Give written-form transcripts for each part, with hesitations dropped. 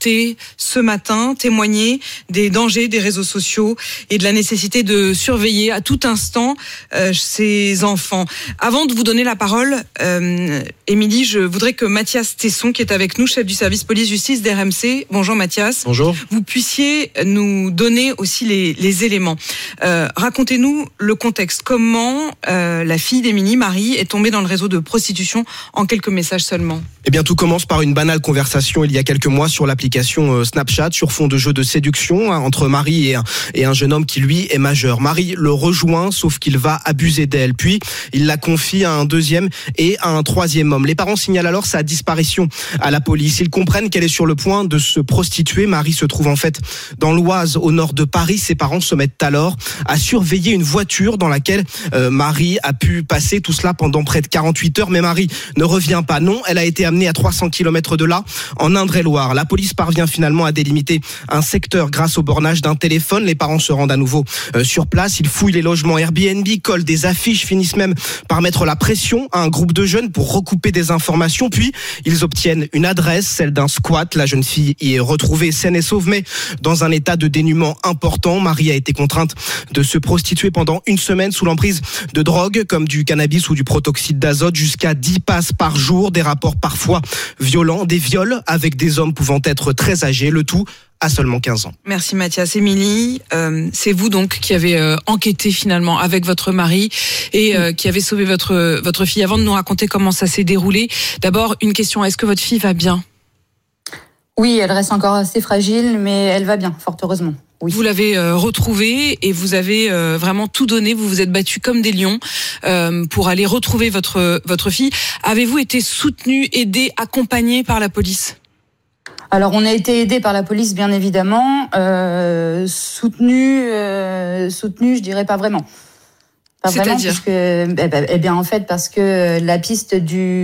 alerter ce matin, témoigner des dangers des réseaux sociaux et de la nécessité de surveiller à tout instant ces enfants. Avant de vous donner la parole, Émilie, je voudrais que Mathias Tesson, qui est avec nous, chef du service police-justice d'RMC, bonjour Mathias. Bonjour. Vous puissiez nous donner aussi les éléments. Racontez-nous le contexte. Comment la fille d'Émilie, Marie, est tombée dans le réseau de prostitution en quelques messages seulement? Eh bien, tout commence par une banale conversation il y a quelques mois sur l'application Snapchat sur fond de jeu de séduction entre Marie et un jeune homme qui, lui, est majeur. Marie le rejoint, sauf qu'il va abuser d'elle. Puis, il la confie à un deuxième et à un troisième homme. Les parents signalent alors sa disparition à la police. Ils comprennent qu'elle est sur le point de se prostituer. Marie se trouve en fait dans l'Oise, au nord de Paris. Ses parents se mettent alors à surveiller une voiture dans laquelle Marie a pu passer tout cela pendant près de 48 heures. Mais Marie ne revient pas. Non, elle a été amenée à 300 km de là, en Indre-et-Loire. La police parvient finalement à délimiter un secteur grâce au bornage d'un téléphone. Les parents se rendent à nouveau sur place. Ils fouillent les logements Airbnb, collent des affiches, finissent même par mettre la pression à un groupe de jeunes pour recouper des informations. Puis, ils obtiennent une adresse, celle d'un squat. La jeune fille y est retrouvée saine et sauve, mais dans un état de dénuement important. Marie a été contrainte de se prostituer pendant une semaine sous l'emprise de drogues comme du cannabis ou du protoxyde d'azote, jusqu'à 10 passes par jour, des rapports parfois violents, des viols avec des hommes pouvant être très âgés, le tout à seulement 15 ans. Merci Mathias. Émilie, c'est vous donc qui avez enquêté finalement avec votre mari et qui avez sauvé votre fille. Avant de nous raconter comment ça s'est déroulé, d'abord une question, est-ce que votre fille va bien ? Oui, elle reste encore assez fragile, mais elle va bien, fort heureusement. Oui. Vous l'avez retrouvée et vous avez vraiment tout donné. Vous vous êtes battus comme des lions pour aller retrouver votre fille. Avez-vous été soutenu, aidé, accompagné par la police ? Alors, on a été aidé par la police, bien évidemment. Soutenu, je dirais pas vraiment. Pas vraiment, c'est-à-dire parce que la piste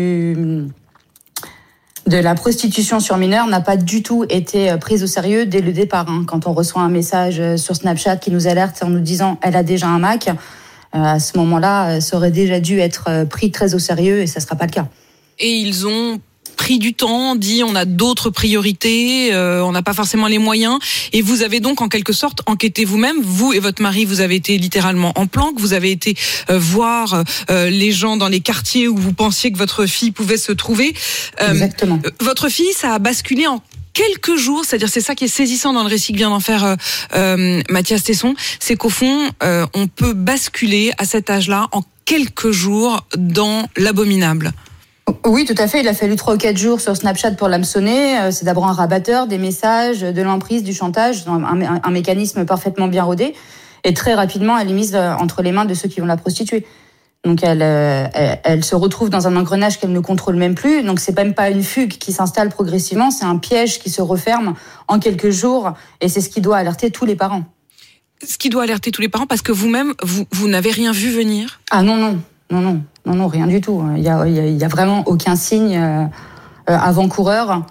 de la prostitution sur mineurs n'a pas du tout été prise au sérieux dès le départ. Quand on reçoit un message sur Snapchat qui nous alerte en nous disant « elle a déjà un Mac », à ce moment-là, ça aurait déjà dû être pris très au sérieux et ça ne sera pas le cas. Et ils ont pris du temps, dit on a d'autres priorités, on n'a pas forcément les moyens, et vous avez donc en quelque sorte enquêté vous-même, vous et votre mari, vous avez été littéralement en planque, vous avez été voir les gens dans les quartiers où vous pensiez que votre fille pouvait se trouver. Exactement. Votre fille, ça a basculé en quelques jours, c'est-à-dire c'est ça qui est saisissant dans le récit que vient d'en faire Mathias Tesson, c'est qu'au fond, on peut basculer à cet âge-là en quelques jours dans l'abominable. Oui, tout à fait. Il a fallu 3 ou 4 jours sur Snapchat pour l'hameçonner. C'est d'abord un rabatteur, des messages, de l'emprise, du chantage, un mécanisme parfaitement bien rodé. Et très rapidement, elle est mise entre les mains de ceux qui vont la prostituer. Donc elle se retrouve dans un engrenage qu'elle ne contrôle même plus. Donc c'est même pas une fugue qui s'installe progressivement, c'est un piège qui se referme en quelques jours. Et c'est ce qui doit alerter tous les parents. Ce qui doit alerter tous les parents, parce que vous-même, vous n'avez rien vu venir ? Ah non, rien du tout. Il y a vraiment aucun signe avant-coureur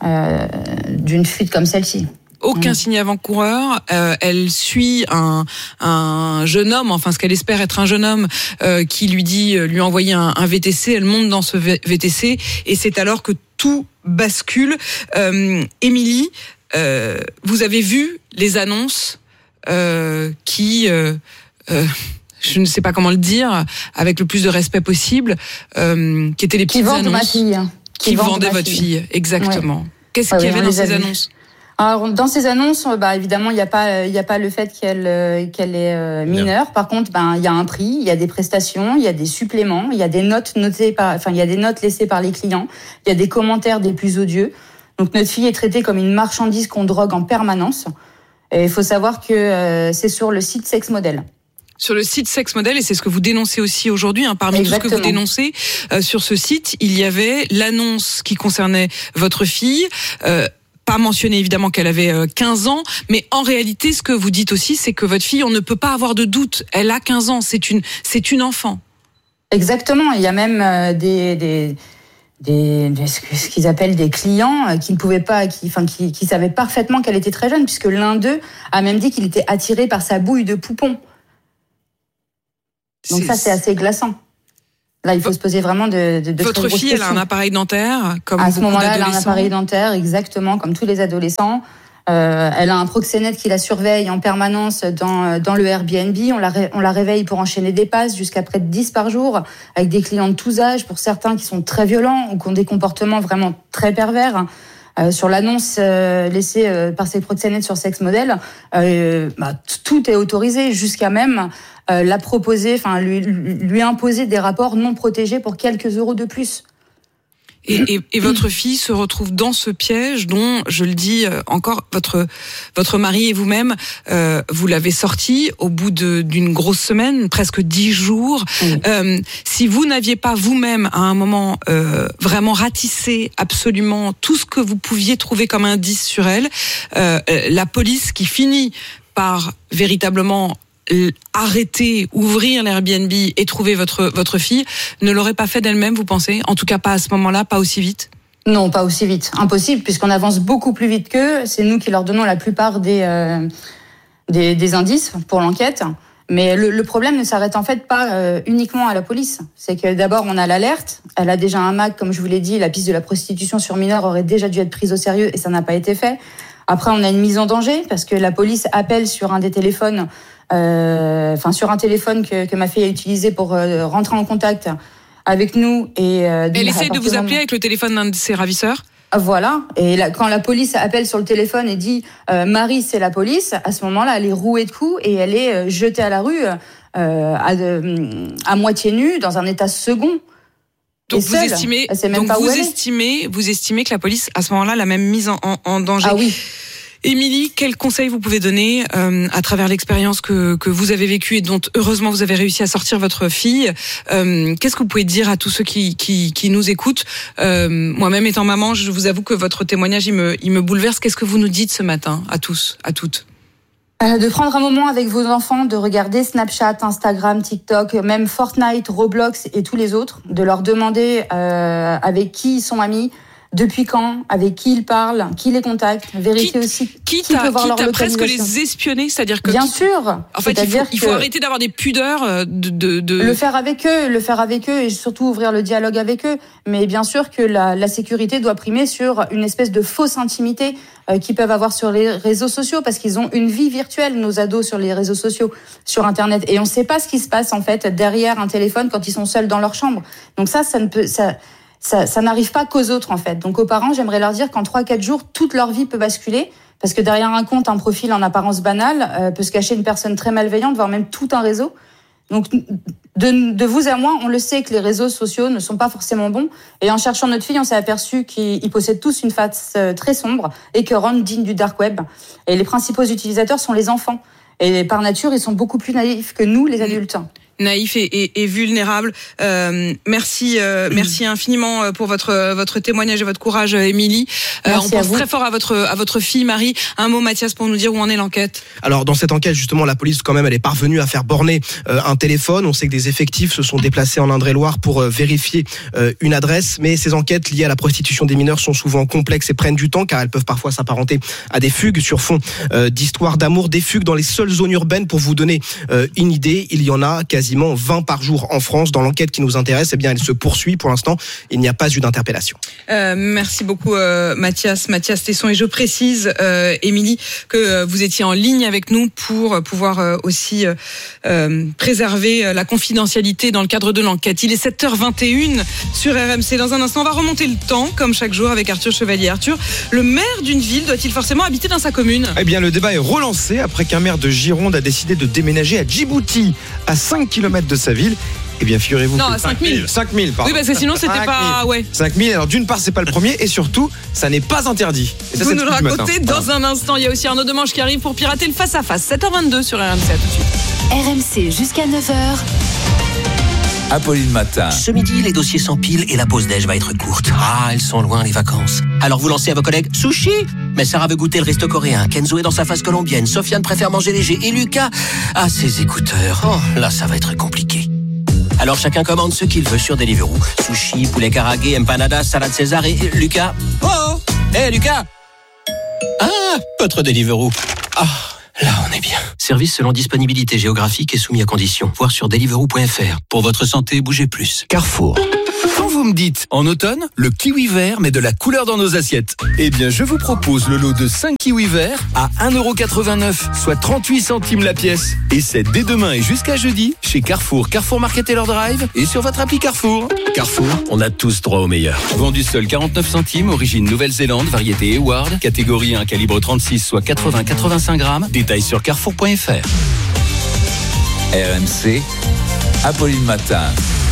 d'une fuite comme celle-ci. Aucun signe avant-coureur. Elle suit un jeune homme, enfin ce qu'elle espère être un jeune homme, qui lui envoyer un VTC. Elle monte dans ce VTC et c'est alors que tout bascule. Émilie, vous avez vu les annonces qui je ne sais pas comment le dire, avec le plus de respect possible, qui étaient les petites annonces. Qui vendent ma fille. Qui vendaient votre fille, exactement. Ouais. Qu'est-ce qu'il y avait dans ces annonces ? Alors, dans ces annonces, évidemment, il y a pas le fait qu'elle est mineure. Par contre, il y a un prix, il y a des prestations, il y a des suppléments, il y a des notes il y a des notes laissées par les clients, il y a des commentaires des plus odieux. Donc, notre fille est traitée comme une marchandise qu'on drogue en permanence. Et il faut savoir que c'est sur le site Sex Model. Sur le site Sex Model, et c'est ce que vous dénoncez aussi aujourd'hui, parmi Exactement. tout ce que vous dénoncez, sur ce site, il y avait l'annonce qui concernait votre fille, pas mentionné évidemment qu'elle avait 15 ans, mais en réalité, ce que vous dites aussi, c'est que votre fille, on ne peut pas avoir de doute, elle a 15 ans, c'est une enfant. Exactement, il y a même ce qu'ils appellent des clients qui ne pouvaient pas, qui savaient parfaitement qu'elle était très jeune, puisque l'un d'eux a même dit qu'il était attiré par sa bouille de poupon. Donc ça, c'est assez glaçant. Là, il faut se poser vraiment de Votre très grosses fille, elle a un questions. appareil dentaire, comme À ce beaucoup moment-là, elle a un d'adolescents. appareil dentaire, exactement, comme tous les adolescents. Elle a un proxénète qui la surveille en permanence dans le Airbnb. On la réveille pour enchaîner des passes jusqu'à près de 10 par jour, avec des clients de tous âges, pour certains qui sont très violents ou qui ont des comportements vraiment très pervers. Sur l'annonce laissée par ces proxénètes sur Sex Model, tout est autorisé, jusqu'à même la proposer, enfin lui imposer des rapports non protégés pour quelques euros de plus. Et votre fille se retrouve dans ce piège dont, je le dis encore, votre mari et vous-même, vous l'avez sorti au bout d'une grosse semaine, presque 10 jours. Oui. Si vous n'aviez pas vous-même, à un moment, vraiment ratissé absolument tout ce que vous pouviez trouver comme indice sur elle, la police qui finit par véritablement arrêter, ouvrir l'Airbnb et trouver votre fille, ne l'aurait pas fait d'elle-même, vous pensez ? En tout cas, pas à ce moment-là, pas aussi vite ? Non, pas aussi vite. Impossible, puisqu'on avance beaucoup plus vite qu'eux. C'est nous qui leur donnons la plupart des indices pour l'enquête. Mais le problème ne s'arrête en fait pas uniquement à la police. C'est que d'abord, on a l'alerte. Elle a déjà un MAC, comme je vous l'ai dit. La piste de la prostitution sur mineurs aurait déjà dû être prise au sérieux et ça n'a pas été fait. Après, on a une mise en danger parce que la police appelle sur un des téléphones, sur un téléphone que ma fille a utilisé pour rentrer en contact avec nous. Elle essaie de vous appeler avec le téléphone d'un de ses ravisseurs ? Voilà. Et quand la police appelle sur le téléphone et dit Marie, c'est la police, à ce moment-là, elle est rouée de coups et elle est jetée à la rue à moitié nue, dans un état second. Donc vous estimez que la police, à ce moment-là, l'a même mise en danger. Ah oui. Émilie, quel conseil vous pouvez donner à travers l'expérience que vous avez vécue et dont heureusement vous avez réussi à sortir votre fille ? Qu'est-ce que vous pouvez dire à tous ceux qui nous écoutent ? Moi-même étant maman, je vous avoue que votre témoignage il me bouleverse. Qu'est-ce que vous nous dites ce matin à tous, à toutes ? De prendre un moment avec vos enfants, de regarder Snapchat, Instagram, TikTok, même Fortnite, Roblox et tous les autres, de leur demander avec qui ils sont amis, depuis quand, avec qui ils parlent, qui les contacte, vérifier aussi qui peut voir leur localisation. Presque les espionner, c'est-à-dire que... Bien sûr. En fait, il faut arrêter d'avoir des pudeurs de... Le faire avec eux et surtout ouvrir le dialogue avec eux. Mais bien sûr que la sécurité doit primer sur une espèce de fausse intimité qu'ils peuvent avoir sur les réseaux sociaux, parce qu'ils ont une vie virtuelle, nos ados, sur les réseaux sociaux, sur Internet. Et on ne sait pas ce qui se passe, en fait, derrière un téléphone quand ils sont seuls dans leur chambre. Donc ça n'arrive pas qu'aux autres, en fait. Donc aux parents, j'aimerais leur dire qu'en 3-4 jours, toute leur vie peut basculer, parce que derrière un compte, un profil en apparence banal peut se cacher une personne très malveillante, voire même tout un réseau. Donc de vous à moi, on le sait que les réseaux sociaux ne sont pas forcément bons. Et en cherchant notre fille, on s'est aperçu qu'ils possèdent tous une face très sombre, écœurante, digne du dark web. Et les principaux utilisateurs sont les enfants. Et par nature, ils sont beaucoup plus naïfs que nous, les adultes. Naïf et vulnérable. Merci infiniment pour votre témoignage et votre courage, Émilie. On pense très fort à votre fille, Marie. Un mot, Mathias, pour nous dire où en est l'enquête. Alors, dans cette enquête, justement, la police, quand même, elle est parvenue à faire borner un téléphone. On sait que des effectifs se sont déplacés en Indre-et-Loire pour vérifier une adresse. Mais ces enquêtes liées à la prostitution des mineurs sont souvent complexes et prennent du temps, car elles peuvent parfois s'apparenter à des fugues sur fond d'histoires d'amour. Des fugues dans les seules zones urbaines. Pour vous donner une idée, il y en a quasiment 20 par jour en France. Dans l'enquête qui nous intéresse, elle se poursuit. Pour l'instant, il n'y a pas eu d'interpellation. Merci beaucoup, Mathias Tesson. Et je précise, Émilie, que vous étiez en ligne avec nous pour pouvoir aussi préserver la confidentialité dans le cadre de l'enquête. Il est 7h21 sur RMC. Dans un instant, on va remonter le temps, comme chaque jour, avec Arthur Chevalier. Arthur, le maire d'une ville doit-il forcément habiter dans sa commune ? Eh bien, le débat est relancé après qu'un maire de Gironde a décidé de déménager à Djibouti, à 5 km de sa ville. Eh bien, figurez-vous. Non, à 5000. 5000, pardon. Oui, parce que sinon, c'était pas. Ouais. 5000. Alors, d'une part, c'est pas le premier, et surtout, ça n'est pas interdit. Et ça, vous nous le racontez dans un instant. Il y a aussi Arnaud Demange qui arrive pour pirater le face-à-face. 7h22 sur RMC. À tout de suite. RMC jusqu'à 9h. Apolline Matin. Ce midi, les dossiers s'empilent et la pause déj va être courte. Ah, elles sont loin, les vacances. Alors vous lancez à vos collègues sushi. Mais Sarah veut goûter le resto coréen. Kenzo est dans sa phase colombienne. Sofiane préfère manger léger. Et Lucas a ses écouteurs. Oh, là, ça va être compliqué. Alors chacun commande ce qu'il veut sur Deliveroo. Sushi, poulet karagué, empanadas, salade César et Lucas. Oh, Lucas. Ah, votre Deliveroo. Ah. Là, on est bien. Service selon disponibilité géographique et soumis à conditions. Voir sur deliveroo.fr. Pour votre santé, bougez plus. Carrefour. Quand vous me dites, en automne, le kiwi vert met de la couleur dans nos assiettes. Eh bien, je vous propose le lot de 5 kiwis verts à 1,89€, soit 38 centimes la pièce. Et c'est dès demain et jusqu'à jeudi, chez Carrefour, Carrefour Market Taylor Drive et sur votre appli Carrefour. Carrefour, on a tous droit au meilleur. Vendu seul 49 centimes, origine Nouvelle-Zélande, variété Eward, catégorie 1, calibre 36, soit 80-85 grammes. Détails sur carrefour.fr. RMC, Apolline Matin.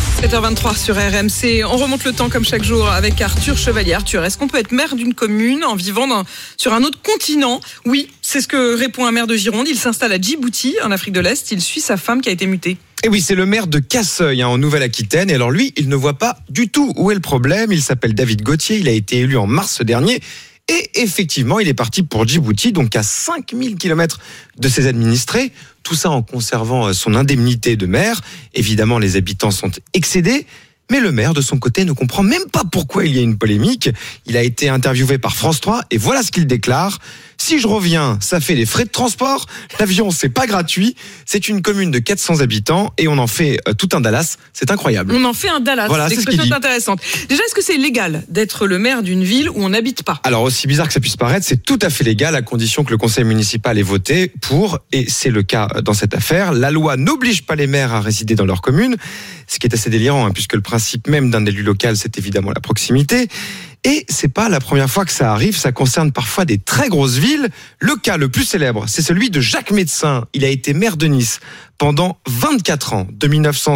7h23 sur RMC. On remonte le temps comme chaque jour avec Arthur Chevalier. Arthur, est-ce qu'on peut être maire d'une commune en vivant sur un autre continent ? Oui, c'est ce que répond un maire de Gironde. Il s'installe à Djibouti, en Afrique de l'Est. Il suit sa femme qui a été mutée. Et oui, c'est le maire de Casseuil, en Nouvelle-Aquitaine. Et alors lui, il ne voit pas du tout où est le problème. Il s'appelle David Gauthier. Il a été élu en mars dernier. Et effectivement, il est parti pour Djibouti, donc à 5000 km de ses administrés. Tout ça en conservant son indemnité de maire. Évidemment, les habitants sont excédés. Mais le maire, de son côté, ne comprend même pas pourquoi il y a une polémique. Il a été interviewé par France 3 et voilà ce qu'il déclare. Si je reviens, ça fait des frais de transport. L'avion, c'est pas gratuit. C'est une commune de 400 habitants et on en fait tout un Dallas. C'est incroyable. On en fait un Dallas. Voilà, l'expression est intéressante. Déjà, est-ce que c'est légal d'être le maire d'une ville où on n'habite pas ? Alors, aussi bizarre que ça puisse paraître, c'est tout à fait légal à condition que le conseil municipal ait voté pour, et c'est le cas dans cette affaire. La loi n'oblige pas les maires à résider dans leur commune, ce qui est assez délirant, puisque le principe même d'un élu local, c'est évidemment la proximité. Et c'est pas la première fois que ça arrive, ça concerne parfois des très grosses villes. Le cas le plus célèbre, c'est celui de Jacques Médecin. Il a été maire de Nice pendant 24 ans, de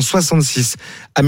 1966 à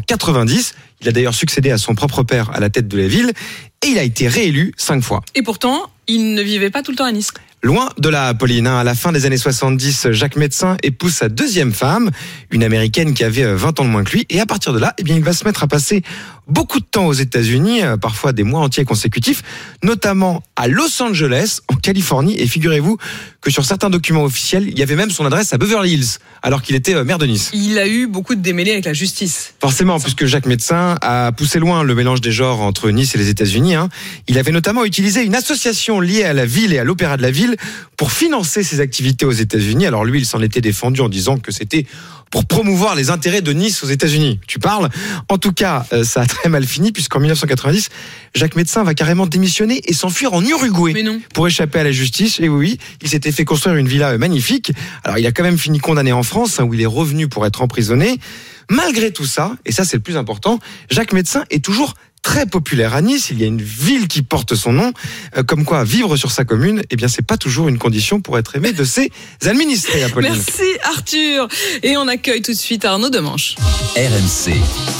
1990. Il a d'ailleurs succédé à son propre père à la tête de la ville. Et il a été réélu 5 fois. Et pourtant, il ne vivait pas tout le temps à Nice. Loin de là, Apolline. À la fin des années 70, Jacques Médecin épouse sa deuxième femme, une Américaine qui avait 20 ans de moins que lui. Et à partir de là, il va se mettre à passer beaucoup de temps aux États-Unis, parfois des mois entiers consécutifs, notamment à Los Angeles, en Californie. Et figurez-vous que sur certains documents officiels, il y avait même son adresse à Beverly Hills, alors qu'il était maire de Nice. Il a eu beaucoup de démêlés avec la justice. Forcément, puisque Jacques Médecin a poussé loin le mélange des genres entre Nice et les États-Unis. Il avait notamment utilisé une association liée à la ville et à l'Opéra de la Ville pour financer ses activités aux États-Unis. Alors lui, il s'en était défendu en disant que c'était pour promouvoir les intérêts de Nice aux États-Unis. Tu parles ? En tout cas, ça a très mal fini puisqu'en 1990, Jacques Médecin va carrément démissionner et s'enfuir en Uruguay pour échapper à la justice. Et oui, il s'était fait construire une villa magnifique. Alors il a quand même fini condamné en France, où il est revenu pour être emprisonné. Malgré tout ça, et ça c'est le plus important, Jacques Médecin est toujours très populaire à Nice. Il y a une ville qui porte son nom. Comme quoi, vivre sur sa commune, c'est pas toujours une condition pour être aimé de ses administrés, Apolline. Merci Arthur. Et on accueille tout de suite Arnaud Demanche. RMC.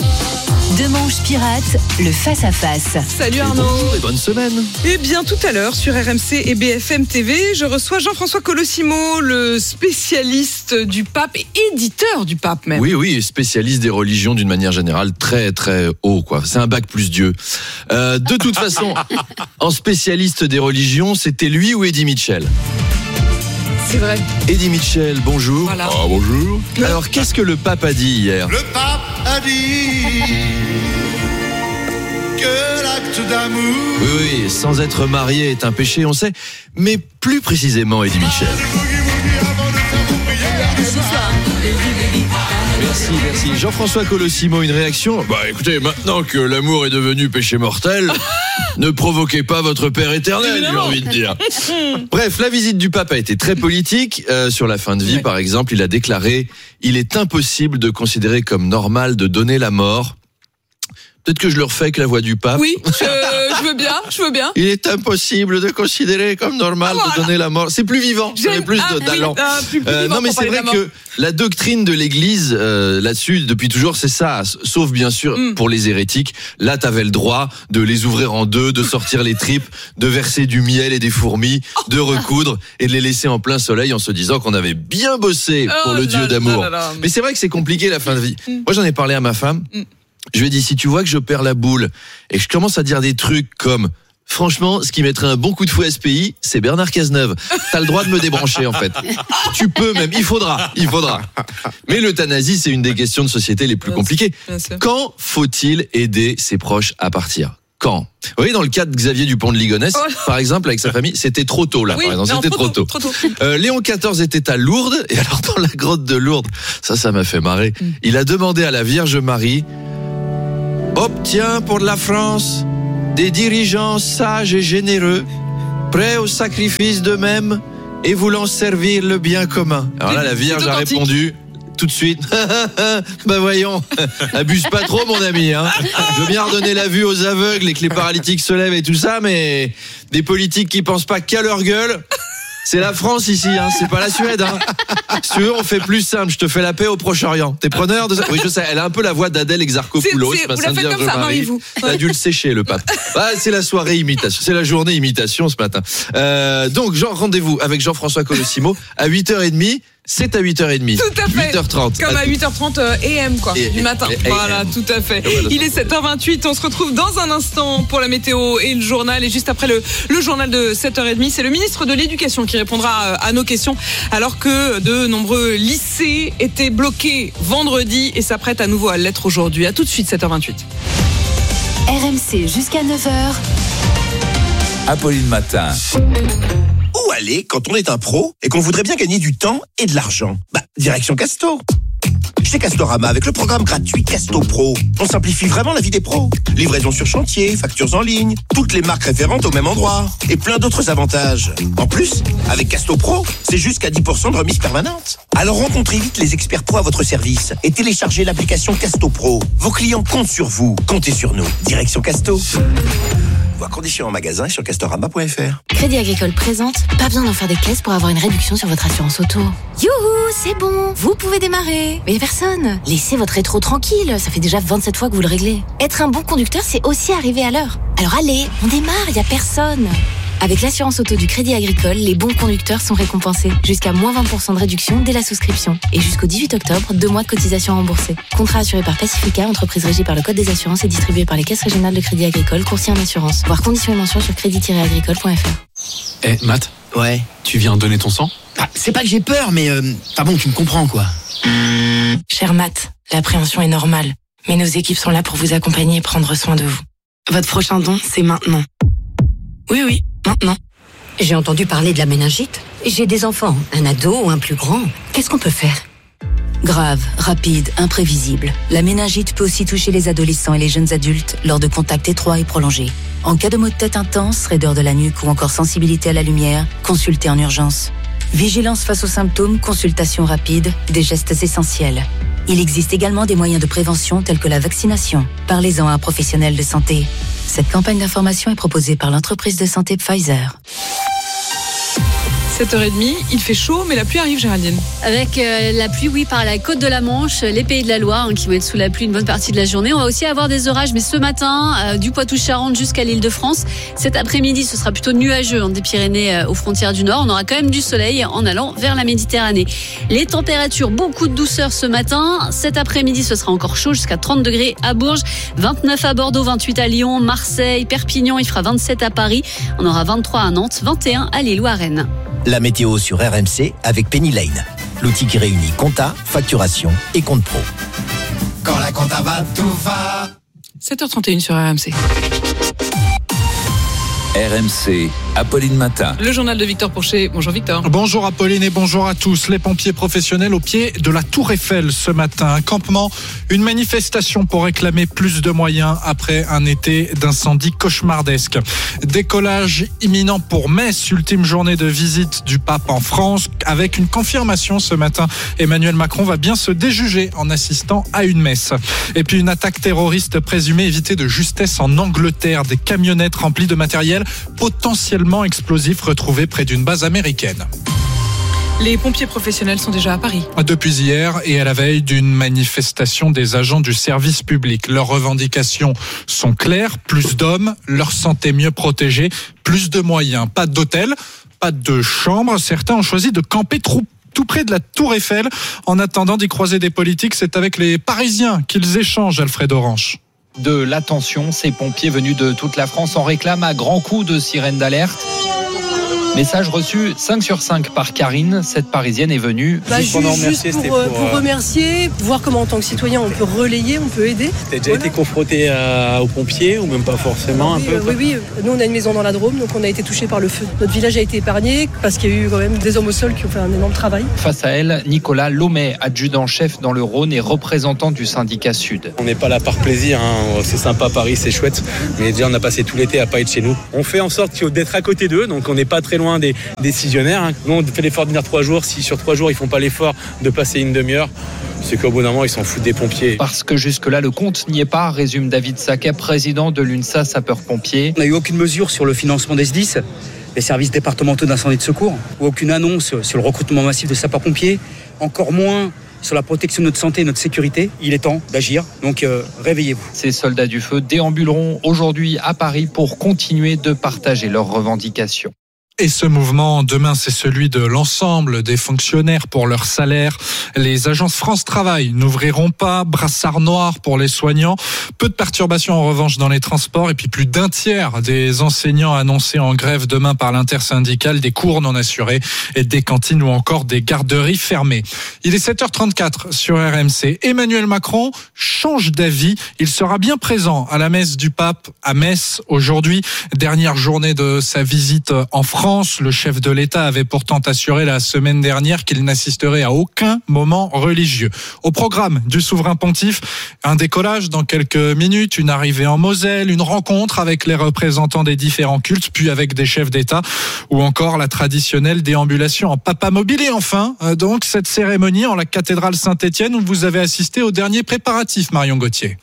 Demanche Pirate, le face-à-face. Salut Arnaud. Bonjour et bonne semaine. Eh bien, tout à l'heure, sur RMC et BFM TV, je reçois Jean-François Colossimo, le spécialiste du pape et éditeur du pape même. Oui, spécialiste des religions d'une manière générale, très très haut, quoi. C'est un bac plus Dieu. De toute façon, en spécialiste des religions, c'était lui ou Eddie Mitchell ? C'est vrai. Eddie Mitchell, bonjour. Voilà. Ah, bonjour. Alors, qu'est-ce que le pape a dit hier ? Le pape a dit que l'acte d'amour... Oui, sans être marié est un péché, on sait. Mais plus précisément, Eddie Mitchell. Merci. Jean-François Colossimo, une réaction ? Écoutez, maintenant que l'amour est devenu péché mortel, ne provoquez pas votre Père éternel, j'ai envie de dire. Bref, la visite du pape a été très politique. Sur la fin de vie, par exemple, il a déclaré « Il est impossible de considérer comme normal de donner la mort ». Peut-être que je le refais avec la voix du pape. Oui, je veux bien. Il est impossible de considérer comme normal de donner la mort. C'est plus vivant, ça met plus d'allant. Non, mais c'est vrai que la doctrine de l'Église là-dessus, depuis toujours, c'est ça. Sauf bien sûr pour les hérétiques. Là, t'avais le droit de les ouvrir en deux, de sortir les tripes, de verser du miel et des fourmis, de recoudre et de les laisser en plein soleil en se disant qu'on avait bien bossé pour le Dieu d'amour. Mais c'est vrai que c'est compliqué la fin de vie. Moi, j'en ai parlé à ma femme. Je lui ai dit, si tu vois que je perds la boule et que je commence à dire des trucs comme franchement, ce qui mettrait un bon coup de fouet à ce pays, c'est Bernard Cazeneuve. T'as le droit de me débrancher, en fait. Tu peux même, il faudra. Mais l'euthanasie, c'est une des questions de société les plus compliquées. Quand faut-il aider ses proches à partir ? quand ? Vous voyez, dans le cas de Xavier Dupont de Ligonnès, par exemple, avec sa famille, c'était trop tôt, là, Oui, par exemple, non, c'était trop tôt. Léon XIV était à Lourdes, et alors dans la grotte de Lourdes, ça m'a fait marrer, il a demandé à la Vierge Marie, obtiens pour la France des dirigeants sages et généreux, prêts au sacrifice d'eux-mêmes et voulant servir le bien commun. Alors là, la Vierge a répondu tout de suite, bah voyons, abuse pas trop mon ami, hein. Je veux bien redonner la vue aux aveugles et que les paralytiques se lèvent et tout ça, mais des politiques qui pensent pas qu'à leur gueule, c'est la France ici, hein, c'est pas la Suède, hein. Si tu veux, on fait plus simple, je te fais la paix au Proche-Orient. T'es preneur de ça? Oui, je sais, elle a un peu la voix d'Adèle Exarchopoulos. Vous la faites comme ça, mariez-vous. T'as dû le sécher, le pape. Ah, c'est la soirée imitation, c'est la journée imitation ce matin. Donc, rendez-vous avec Jean-François Colossimo à 8h30. C'est à 8h30. Tout à fait. 8h30. Comme à 8h30 AM, quoi, du matin. Voilà, tout à fait. Il est 7h28. On se retrouve dans un instant pour la météo et le journal. Et juste après le journal de 7h30, c'est le ministre de l'Éducation qui répondra à nos questions. Alors que de nombreux lycées étaient bloqués vendredi et s'apprêtent à nouveau à l'être aujourd'hui. À tout de suite, 7h28. RMC jusqu'à 9h. Apolline Matin. Où aller quand on est un pro et qu'on voudrait bien gagner du temps et de l'argent ? Direction Casto. Chez Castorama, avec le programme gratuit Casto Pro, on simplifie vraiment la vie des pros. Livraison sur chantier, factures en ligne, toutes les marques référentes au même endroit et plein d'autres avantages. En plus, avec Casto Pro, c'est jusqu'à 10% de remise permanente. Alors rencontrez vite les experts pro à votre service et téléchargez l'application Casto Pro. Vos clients comptent sur vous, comptez sur nous. Direction Casto. Voir conditions en magasin et sur castorama.fr. Crédit Agricole présente, pas besoin d'en faire des caisses pour avoir une réduction sur votre assurance auto. Youhou, c'est bon, vous pouvez démarrer. Mais personne, laissez votre rétro tranquille, ça fait déjà 27 fois que vous le réglez. Être un bon conducteur, c'est aussi arriver à l'heure. Alors allez, on démarre, y a personne. Avec l'assurance auto du Crédit Agricole, les bons conducteurs sont récompensés. Jusqu'à moins 20% de réduction dès la souscription. Et jusqu'au 18 octobre, 2 mois de cotisation remboursée. Contrat assuré par Pacifica, entreprise régie par le Code des assurances et distribué par les caisses régionales de Crédit Agricole, courtier en assurance. Voir conditions et mentions sur crédit-agricole.fr. Matt. Ouais. Tu viens donner ton sang ? C'est pas que j'ai peur, mais bon, tu me comprends, quoi. Cher Matt, l'appréhension est normale. Mais nos équipes sont là pour vous accompagner et prendre soin de vous. Votre prochain don, c'est maintenant. Oui, maintenant. J'ai entendu parler de la méningite. J'ai des enfants, un ado ou un plus grand. Qu'est-ce qu'on peut faire ? Grave, rapide, imprévisible. La méningite peut aussi toucher les adolescents et les jeunes adultes lors de contacts étroits et prolongés. En cas de maux de tête intense, raideur de la nuque ou encore sensibilité à la lumière, consultez en urgence. Vigilance face aux symptômes, consultation rapide, des gestes essentiels. Il existe également des moyens de prévention tels que la vaccination. Parlez-en à un professionnel de santé. Cette campagne d'information est proposée par l'entreprise de santé Pfizer. 7h30, il fait chaud, mais la pluie arrive, Géraldine. Avec la pluie, oui, par la côte de la Manche, les Pays de la Loire, qui vont être sous la pluie une bonne partie de la journée. On va aussi avoir des orages, mais ce matin, du Poitou-Charentes jusqu'à l'Île-de-France. Cet après-midi, ce sera plutôt nuageux des Pyrénées aux frontières du Nord. On aura quand même du soleil en allant vers la Méditerranée. Les températures, beaucoup de douceur ce matin. Cet après-midi, ce sera encore chaud, jusqu'à 30 degrés à Bourges, 29 à Bordeaux, 28 à Lyon, Marseille, Perpignan. Il fera 27 à Paris. On aura 23 à Nantes, 21 à Lille ou à Rennes. La météo sur RMC avec Penny Lane, l'outil qui réunit compta, facturation et compte pro. Quand la compta va, tout va. 7h31 sur RMC. RMC, Apolline Matin. Le journal de Victor Pourchet. Bonjour Victor. Bonjour Apolline et bonjour à tous. Les pompiers professionnels au pied de la Tour Eiffel ce matin. Un campement, une manifestation pour réclamer plus de moyens après un été d'incendie cauchemardesque. Décollage imminent pour Metz, ultime journée de visite du pape en France. Avec une confirmation ce matin, Emmanuel Macron va bien se déjuger en assistant à une messe. Et puis une attaque terroriste présumée évitée de justesse en Angleterre. Des camionnettes remplies de matériel potentiellement explosif retrouvé près d'une base américaine. Les pompiers professionnels sont déjà à Paris. Depuis hier et à la veille d'une manifestation des agents du service public. Leurs revendications sont claires, plus d'hommes, leur santé mieux protégée, plus de moyens, pas d'hôtel, pas de chambre. Certains ont choisi de camper tout près de la Tour Eiffel. En attendant d'y croiser des politiques, c'est avec les Parisiens qu'ils échangent, Alfred Orange. De l'attention, ces pompiers venus de toute la France en réclament à grands coups de sirène d'alerte. Message reçu 5 sur 5 par Karine. Cette Parisienne est venue juste pour remercier, voir comment en tant que citoyen on peut relayer, on peut aider. T'as déjà été confronté aux pompiers ou même pas forcément Oui. Nous on a une maison dans la Drôme, donc on a été touché par le feu. Notre village a été épargné parce qu'il y a eu quand même des hommes au sol qui ont fait un énorme travail. Face à elle, Nicolas Lomet, adjudant-chef dans le Rhône et représentant du syndicat Sud. On n'est pas là par plaisir, c'est sympa Paris, c'est chouette, mais déjà on a passé tout l'été à pas être chez nous. On fait en sorte d'être à côté d'eux, donc on n'est pas très loin des décisionnaires. Nous on fait l'effort de venir 3 jours, si sur 3 jours ils font pas l'effort de passer une demi-heure, c'est qu'au bout d'un moment ils s'en foutent des pompiers. Parce que jusque-là le compte n'y est pas, résume David Saquet, président de l'UNSA Sapeurs-Pompiers. On n'a eu aucune mesure sur le financement des SDIS, les services départementaux d'incendie et de secours, ou aucune annonce sur le recrutement massif de sapeurs-pompiers, encore moins sur la protection de notre santé et notre sécurité. Il est temps d'agir, donc réveillez-vous. Ces soldats du feu déambuleront aujourd'hui à Paris pour continuer de partager leurs revendications. Et ce mouvement, demain, c'est celui de l'ensemble des fonctionnaires pour leur salaire. Les agences France Travail n'ouvriront pas, brassard noir pour les soignants. Peu de perturbations en revanche dans les transports et puis plus d'un tiers des enseignants annoncés en grève demain par l'intersyndicale, des cours non assurés et des cantines ou encore des garderies fermées. Il est 7h34 sur RMC. Emmanuel Macron change d'avis. Il sera bien présent à la messe du pape à Metz aujourd'hui. Dernière journée de sa visite en France. Le chef de l'État avait pourtant assuré la semaine dernière qu'il n'assisterait à aucun moment religieux. Au programme du souverain pontife, un décollage dans quelques minutes, une arrivée en Moselle, une rencontre avec les représentants des différents cultes, puis avec des chefs d'État, ou encore la traditionnelle déambulation en papamobile. Et enfin, donc, cette cérémonie en la cathédrale Saint-Étienne où vous avez assisté aux derniers préparatifs, Marion Gauthier.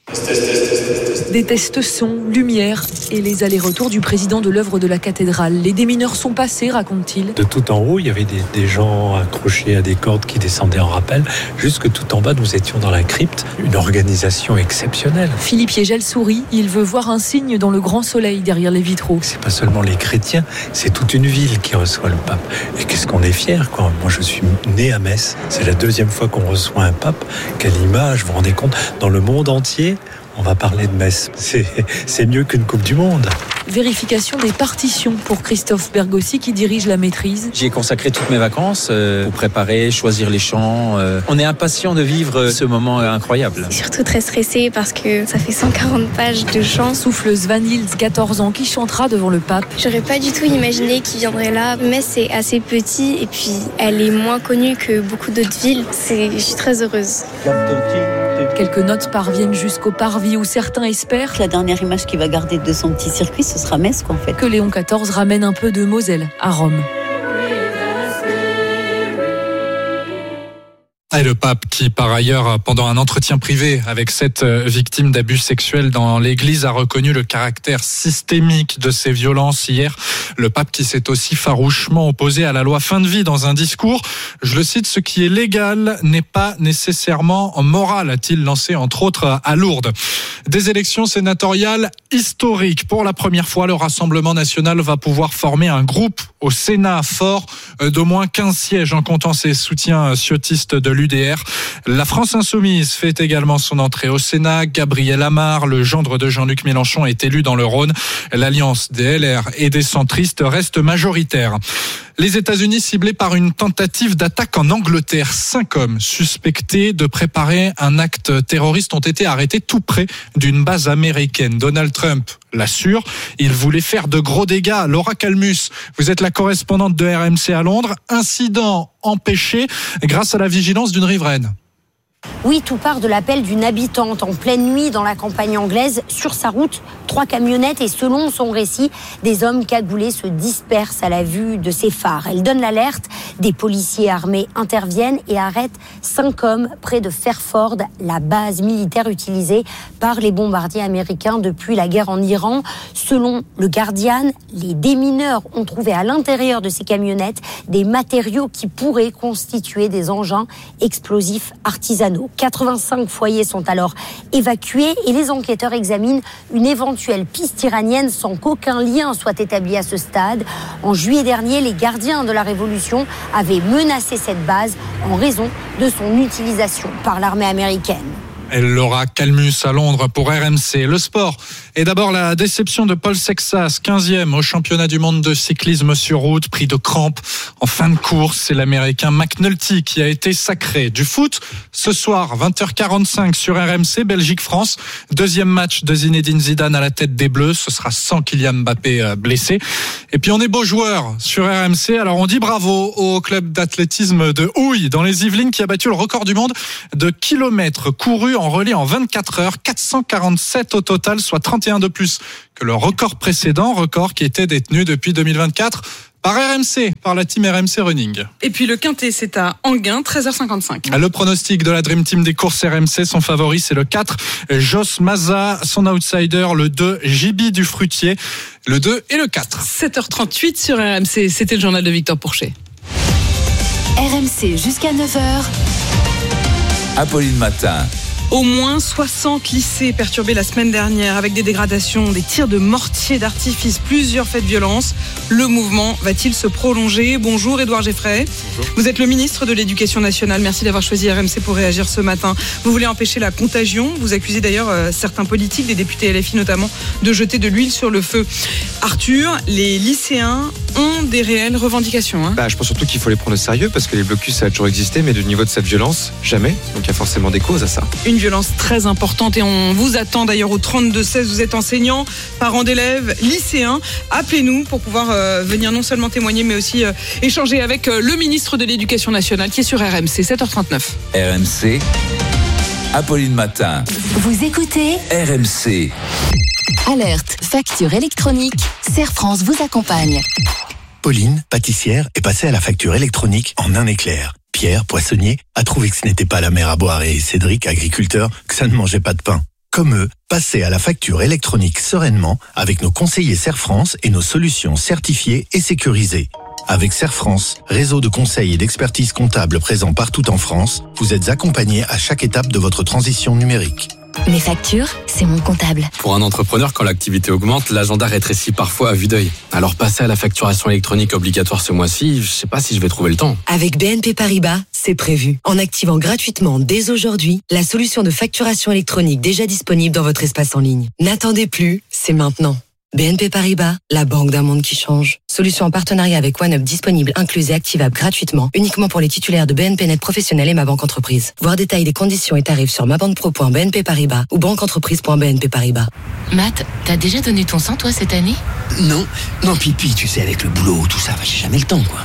Des tests son, lumière et les allers-retours du président de l'œuvre de la cathédrale. Les démineurs sont passés, raconte-t-il. De tout en haut, il y avait des gens accrochés à des cordes qui descendaient en rappel. Jusque tout en bas, nous étions dans la crypte. Une organisation exceptionnelle. Philippe Yegel sourit. Il veut voir un signe dans le grand soleil derrière les vitraux. C'est pas seulement les chrétiens, c'est toute une ville qui reçoit le pape. Et qu'est-ce qu'on est fiers, quoi. Moi, je suis né à Metz. C'est la 2e fois qu'on reçoit un pape. Quelle image, vous vous rendez compte, dans le monde entier, on va parler de Metz. C'est mieux qu'une Coupe du Monde. Vérification des partitions pour Christophe Bergossi qui dirige la maîtrise. J'y ai consacré toutes mes vacances pour préparer, choisir les chants. On est impatient de vivre ce moment incroyable. Surtout très stressé parce que ça fait 140 pages de chants. Souffle Svanhilds, 14 ans, qui chantera devant le pape. J'aurais pas du tout imaginé qu'il viendrait là. Metz c'est assez petit et puis elle est moins connue que beaucoup d'autres villes. Je suis très heureuse. Quelques notes parviennent jusqu'au parvis où certains espèrent. La dernière image qu'il va garder de son petit circuit, ce sera Metz, en fait. Que Léon XIV ramène un peu de Moselle à Rome. Et le pape qui, par ailleurs, pendant un entretien privé avec cette victime d'abus sexuels dans l'église, a reconnu le caractère systémique de ces violences hier. Le pape qui s'est aussi farouchement opposé à la loi fin de vie dans un discours. Je le cite, ce qui est légal n'est pas nécessairement moral, a-t-il lancé entre autres à Lourdes. Des élections sénatoriales historiques. Pour la première fois, le Rassemblement national va pouvoir former un groupe au Sénat fort d'au moins 15 sièges en comptant ses soutiens ciotistes de l'UDR. La France insoumise fait également son entrée au Sénat. Gabriel Amar, le gendre de Jean-Luc Mélenchon, est élu dans le Rhône. L'alliance des LR et des centristes reste majoritaire. Les États-Unis ciblés par une tentative d'attaque en Angleterre. 5 hommes suspectés de préparer un acte terroriste ont été arrêtés tout près d'une base américaine. Donald Trump l'assure, il voulait faire de gros dégâts. Laura Calmus, vous êtes la correspondante de RMC à Londres. Incident empêché grâce à la vigilance d'une riveraine. Oui, tout part de l'appel d'une habitante en pleine nuit dans la campagne anglaise. Sur sa route, 3 camionnettes et selon son récit, des hommes cagoulés se dispersent à la vue de ses phares. Elle donne l'alerte, des policiers armés interviennent et arrêtent 5 hommes près de Fairford, la base militaire utilisée par les bombardiers américains depuis la guerre en Iran. Selon le Guardian, les démineurs ont trouvé à l'intérieur de ces camionnettes des matériaux qui pourraient constituer des engins explosifs artisanaux. 85 foyers sont alors évacués et les enquêteurs examinent une éventuelle piste iranienne sans qu'aucun lien soit établi à ce stade. En juillet dernier, les gardiens de la Révolution avaient menacé cette base en raison de son utilisation par l'armée américaine. et Laura Calmus à Londres pour RMC. Le sport. Et d'abord la déception de Paul Sexas, 15e au championnat du monde de cyclisme sur route, pris de crampes en fin de course. C'est l'Américain McNulty qui a été sacré. Du foot, ce soir, 20h45 sur RMC, Belgique-France. Deuxième match de Zinedine Zidane à la tête des Bleus. Ce sera sans Kylian Mbappé blessé. Et puis on est beaux joueurs sur RMC. Alors on dit bravo au club d'athlétisme de Houille dans les Yvelines qui a battu le record du monde de kilomètres courus en relais en 24 heures. 447 au total, soit 31 de plus que le record précédent, record qui était détenu depuis 2024 par RMC, par la team RMC Running. Et puis le quintet, c'est à Enghien, 13h55. Le pronostic de la Dream Team des courses RMC, son favori, c'est le 4, Joss Maza, son outsider, le 2, JB du Fruitier, le 2 et le 4. 7h38 sur RMC, c'était le journal de Victor Pourchet. RMC jusqu'à 9h. Apolline Matin. Au moins 60 lycées perturbés la semaine dernière avec des dégradations, des tirs de mortier d'artifice, plusieurs faits de violence. Le mouvement va-t-il se prolonger ? Bonjour Édouard Geffray. Bonjour. Vous êtes le ministre de l'Éducation nationale. Merci d'avoir choisi RMC pour réagir ce matin. Vous voulez empêcher la contagion. Vous accusez d'ailleurs certains politiques, des députés LFI notamment, de jeter de l'huile sur le feu. Arthur, les lycéens ont des réelles revendications. Je pense surtout qu'il faut les prendre au sérieux parce que les blocus, ça a toujours existé, mais du niveau de cette violence, jamais. Donc il y a forcément des causes à ça. Une violence très importante et on vous attend d'ailleurs au 32-16. Vous êtes enseignants, parents d'élèves, lycéens. Appelez-nous pour pouvoir venir non seulement témoigner mais aussi échanger avec le ministre de l'Éducation nationale qui est sur RMC, 7h39. RMC, Apolline Matin. Vous écoutez RMC. Alerte, facture électronique, Serre France vous accompagne. Pauline, pâtissière, est passée à la facture électronique en un éclair. Pierre, poissonnier, a trouvé que ce n'était pas la mer à boire et Cédric, agriculteur, que ça ne mangeait pas de pain. Comme eux, passez à la facture électronique sereinement avec nos conseillers Serre France et nos solutions certifiées et sécurisées. Avec Serre France, réseau de conseils et d'expertise comptable présent partout en France, vous êtes accompagnés à chaque étape de votre transition numérique. Mes factures, c'est mon comptable. Pour un entrepreneur, quand l'activité augmente, l'agenda rétrécit parfois à vue d'œil. Alors passer à la facturation électronique obligatoire ce mois-ci, je sais pas si je vais trouver le temps. Avec BNP Paribas, c'est prévu. En activant gratuitement dès aujourd'hui la solution de facturation électronique déjà disponible dans votre espace en ligne. N'attendez plus, c'est maintenant. BNP Paribas, la banque d'un monde qui change. Solution en partenariat avec OneUp disponible, incluse et activable gratuitement, uniquement pour les titulaires de BNP Net Professionnel et Ma Banque Entreprise. Voir détail des conditions et tarifs sur mabanquepro.bnp Paribas ou banqueentreprise.bnp Paribas. Matt, t'as déjà donné ton sang, toi, cette année ? Non, pipi, tu sais, avec le boulot, tout ça, j'ai jamais le temps, quoi.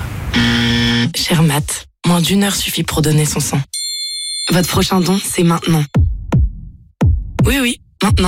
Cher Matt, moins d'1 heure suffit pour donner son sang. Votre prochain don, c'est maintenant. Oui, maintenant.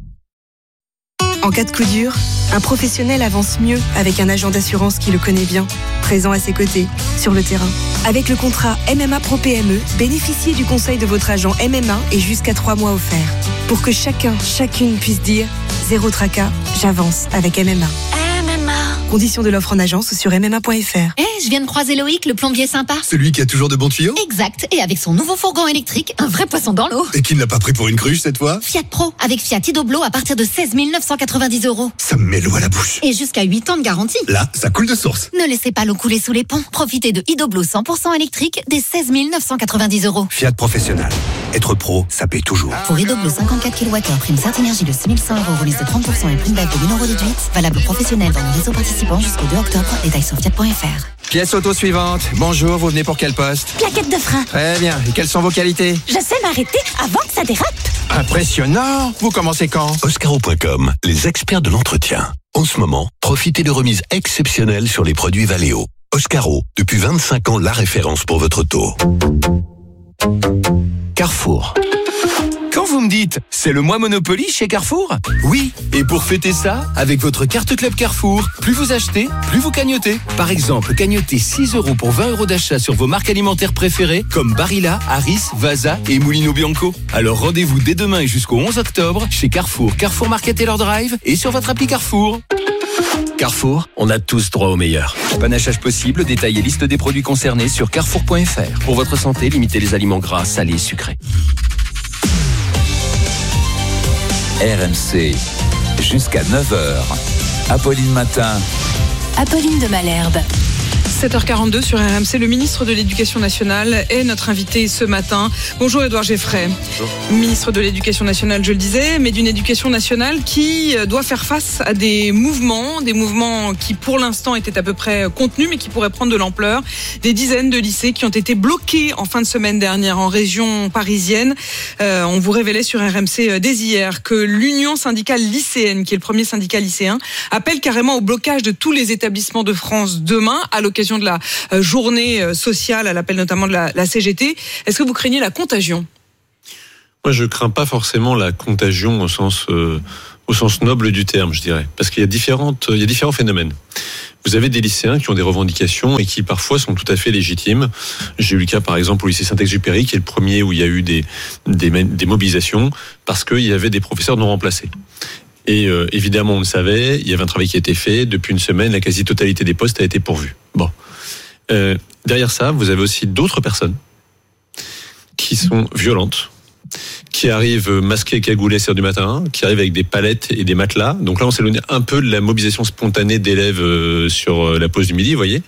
En cas de coup dur, un professionnel avance mieux avec un agent d'assurance qui le connaît bien, présent à ses côtés, sur le terrain. Avec le contrat MMA Pro PME, bénéficiez du conseil de votre agent MMA et jusqu'à 3 mois offerts. Pour que chacune puisse dire « Zéro tracas, j'avance avec MMA ». Conditions de l'offre en agence sur mma.fr. Je viens de croiser Loïc, le plombier sympa. Celui qui a toujours de bons tuyaux ? Exact, et avec son nouveau fourgon électrique, un vrai poisson dans l'eau. Et qui ne l'a pas pris pour une cruche cette fois ? Fiat Pro, avec Fiat Idoblo à partir de 16 990 €. Ça me met l'eau à la bouche. Et jusqu'à 8 ans de garantie. Là, ça coule de source. Ne laissez pas l'eau couler sous les ponts. Profitez de Idoblo 100% électrique dès 16 990 €. Fiat Professionnel. Être pro, ça paye toujours. Pour Idoblo 54 kWh, prime Certinergie de 6 100 € remise de 30% et prime d'aide de 1 € déduite. Valable professionnel dans nos réseaux participants jusqu'au 2 octobre. Détails sur fiat.fr. Pièce auto suivante. Bonjour, vous venez pour quel poste ? Plaquette de frein. Très bien. Et quelles sont vos qualités ? Je sais m'arrêter avant que ça dérape. Impressionnant. Vous commencez quand ? Oscaro.com, les experts de l'entretien. En ce moment, profitez de remises exceptionnelles sur les produits Valeo. Oscaro, depuis 25 ans, la référence pour votre auto. Carrefour. Quand vous me dites « c'est le mois Monopoly chez Carrefour », oui, et pour fêter ça, avec votre carte Club Carrefour, plus vous achetez, plus vous cagnotez. Par exemple, cagnotez 6 € pour 20 € d'achat sur vos marques alimentaires préférées comme Barilla, Harris, Vasa et Mulino Bianco. Alors rendez-vous dès demain et jusqu'au 11 octobre chez Carrefour, Carrefour Market et leur drive et sur votre appli Carrefour. Carrefour, on a tous droit au meilleur. Panachage possible, détail et liste des produits concernés sur carrefour.fr. Pour votre santé, limitez les aliments gras, salés et sucrés. RMC, jusqu'à 9h. Apolline Matin. Apolline de Malherbe. 7h42 sur RMC, le ministre de l'Éducation nationale est notre invité ce matin. Bonjour Édouard Geffray. Bonjour. Ministre de l'Éducation nationale, je le disais, mais d'une éducation nationale qui doit faire face à des mouvements qui pour l'instant étaient à peu près contenus, mais qui pourraient prendre de l'ampleur. Des dizaines de lycées qui ont été bloqués en fin de semaine dernière en région parisienne. On vous révélait sur RMC dès hier que l'Union syndicale lycéenne, qui est le premier syndicat lycéen, appelle carrément au blocage de tous les établissements de France demain, à l'occasion de la journée sociale, à l'appel notamment de la CGT. Est-ce que vous craignez la contagion ? Moi, je crains pas forcément la contagion au sens noble du terme, je dirais, parce qu'il y a différents phénomènes. Vous avez des lycéens qui ont des revendications et qui parfois sont tout à fait légitimes. J'ai eu le cas par exemple au lycée Saint-Exupéry, qui est le premier où il y a eu des mobilisations parce qu'il y avait des professeurs non remplacés. Et évidemment, on le savait, il y avait un travail qui a été fait. Depuis une semaine, la quasi-totalité des postes a été pourvue. Bon. Derrière ça, vous avez aussi d'autres personnes qui sont violentes, qui arrivent masquées, cagoulées à 6h du matin, qui arrivent avec des palettes et des matelas. Donc là, on s'éloigne un peu de la mobilisation spontanée d'élèves sur la pause du midi, vous voyez,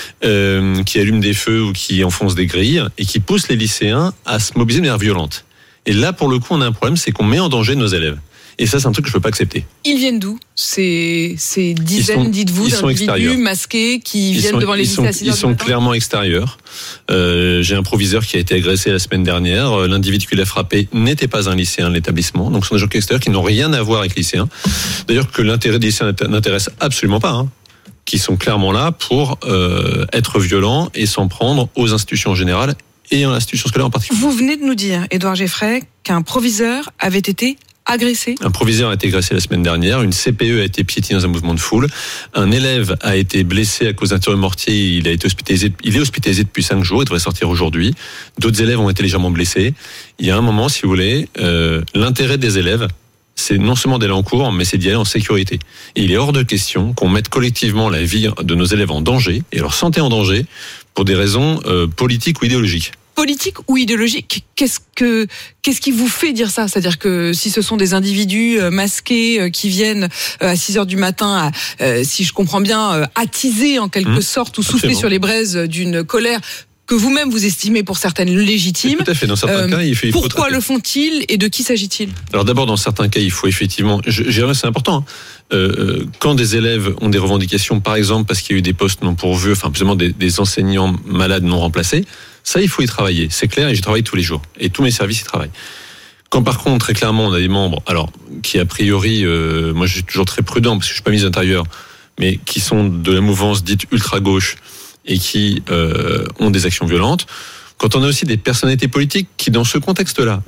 qui allument des feux ou qui enfoncent des grilles et qui poussent les lycéens à se mobiliser de manière violente. Et là, pour le coup, on a un problème, c'est qu'on met en danger nos élèves. Et ça, c'est un truc que je ne peux pas accepter. Ils viennent d'où ? Ces dizaines, dites-vous, d'individus masqués qui viennent devant les lycées à 6h du matin ? Ils sont clairement extérieurs. J'ai un proviseur qui a été agressé la semaine dernière. L'individu qui l'a frappé n'était pas un lycéen de l'établissement. Donc, ce sont des gens extérieurs qui n'ont rien à voir avec les lycéens. D'ailleurs, que l'intérêt des lycéens n'intéresse absolument pas. Qui sont clairement là pour être violents et s'en prendre aux institutions générales et à l'institution scolaire en particulier. Vous venez de nous dire, Édouard Geffray, qu'un proviseur avait été agressé. Un proviseur a été agressé la semaine dernière, une CPE a été piétinée dans un mouvement de foule, un élève a été blessé à cause d'un tir mortier, il est hospitalisé depuis 5 jours, il devrait sortir aujourd'hui. D'autres élèves ont été légèrement blessés. Il y a un moment, si vous voulez, l'intérêt des élèves, c'est non seulement d'aller en cours, mais c'est d'y aller en sécurité. Et il est hors de question qu'on mette collectivement la vie de nos élèves en danger, et leur santé en danger, pour des raisons politiques ou idéologiques. Politique ou idéologique, qu'est-ce qui vous fait dire ça ? C'est-à-dire que si ce sont des individus masqués qui viennent à 6h du matin, si je comprends bien, attiser en quelque sorte ou souffler sur les braises d'une colère que vous-même vous estimez pour certaines légitimes. Tout à fait, dans certains cas, il faut pourquoi le font-ils et de qui s'agit-il ? Alors d'abord, dans certains cas, il faut effectivement, c'est important, quand des élèves ont des revendications, par exemple parce qu'il y a eu des postes non pourvus, enfin plus ou moins des enseignants malades non remplacés, ça il faut y travailler, c'est clair, et j'y travaille tous les jours, et tous mes services y travaillent. Quand par contre, très clairement, on a des membres, alors qui a priori, moi je suis toujours très prudent parce que je suis pas ministre de l'Intérieur, mais qui sont de la mouvance dite ultra-gauche, et qui ont des actions violentes, quand on a aussi des personnalités politiques qui, dans ce contexte-là,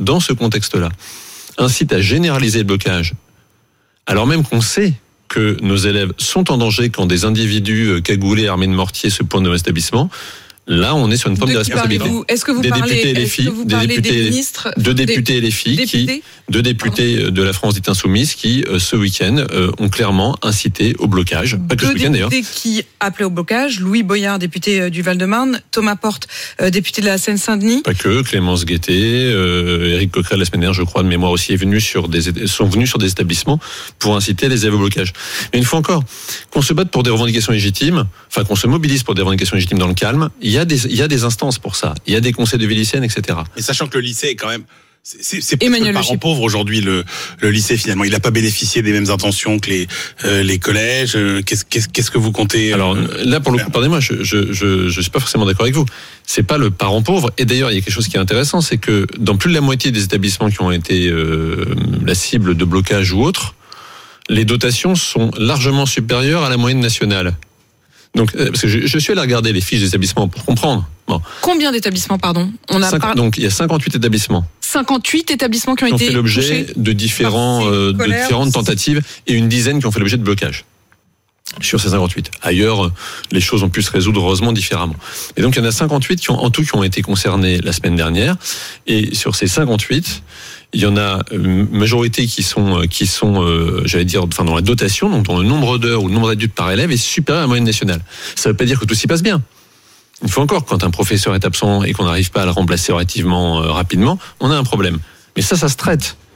incitent à généraliser le blocage, alors même qu'on sait que nos élèves sont en danger quand des individus cagoulés, armés de mortiers se pointent dans l'établissement, là, on est sur une forme de responsabilité. Est-ce que vous parlez des ministres, deux députés LFI, deux députés de la France dite insoumise qui, ce week-end, ont clairement incité au blocage. Pas que ce week-end d'ailleurs. Deux députés qui appelaient au blocage, Louis Boyard, député du Val-de-Marne, Thomas Porte, député de la Seine-Saint-Denis. Pas que, Clémence Guettet, Éric Coquerel la semaine dernière, je crois, de mémoire aussi, sont venus sur des établissements pour inciter les élèves au blocage. Mais une fois encore, qu'on se batte pour des revendications légitimes, enfin qu'on se mobilise pour des revendications légitimes dans le calme, il y a des instances pour ça. Il y a des conseils de vie lycéenne, etc. Et sachant que le lycée est quand même... C'est presque le parent pauvre aujourd'hui, le lycée finalement. Il n'a pas bénéficié des mêmes intentions que les collèges. Qu'est-ce que vous comptez Alors là, pour le coup, pardonnez-moi, je suis pas forcément d'accord avec vous. C'est pas le parent pauvre. Et d'ailleurs, il y a quelque chose qui est intéressant, c'est que dans plus de la moitié des établissements qui ont été la cible de blocage ou autre, les dotations sont largement supérieures à la moyenne nationale. Donc, parce que je suis allé regarder les fiches des établissements pour comprendre. Bon. Combien d'établissements, pardon ? Donc, il y a 58 établissements. 58 établissements qui ont été fait l'objet de différentes tentatives et une dizaine qui ont fait l'objet de blocage sur ces 58. Ailleurs, les choses ont pu se résoudre heureusement différemment. Et donc, il y en a 58 qui ont été concernés la semaine dernière. Et sur ces 58, il y en a une majorité qui sont, j'allais dire, enfin, dans la dotation, donc dont le nombre d'heures ou le nombre d'adultes par élève est supérieur à la moyenne nationale. Ça ne veut pas dire que tout s'y passe bien. Une fois encore, quand un professeur est absent et qu'on n'arrive pas à le remplacer relativement rapidement, on a un problème. Mais ça se traite.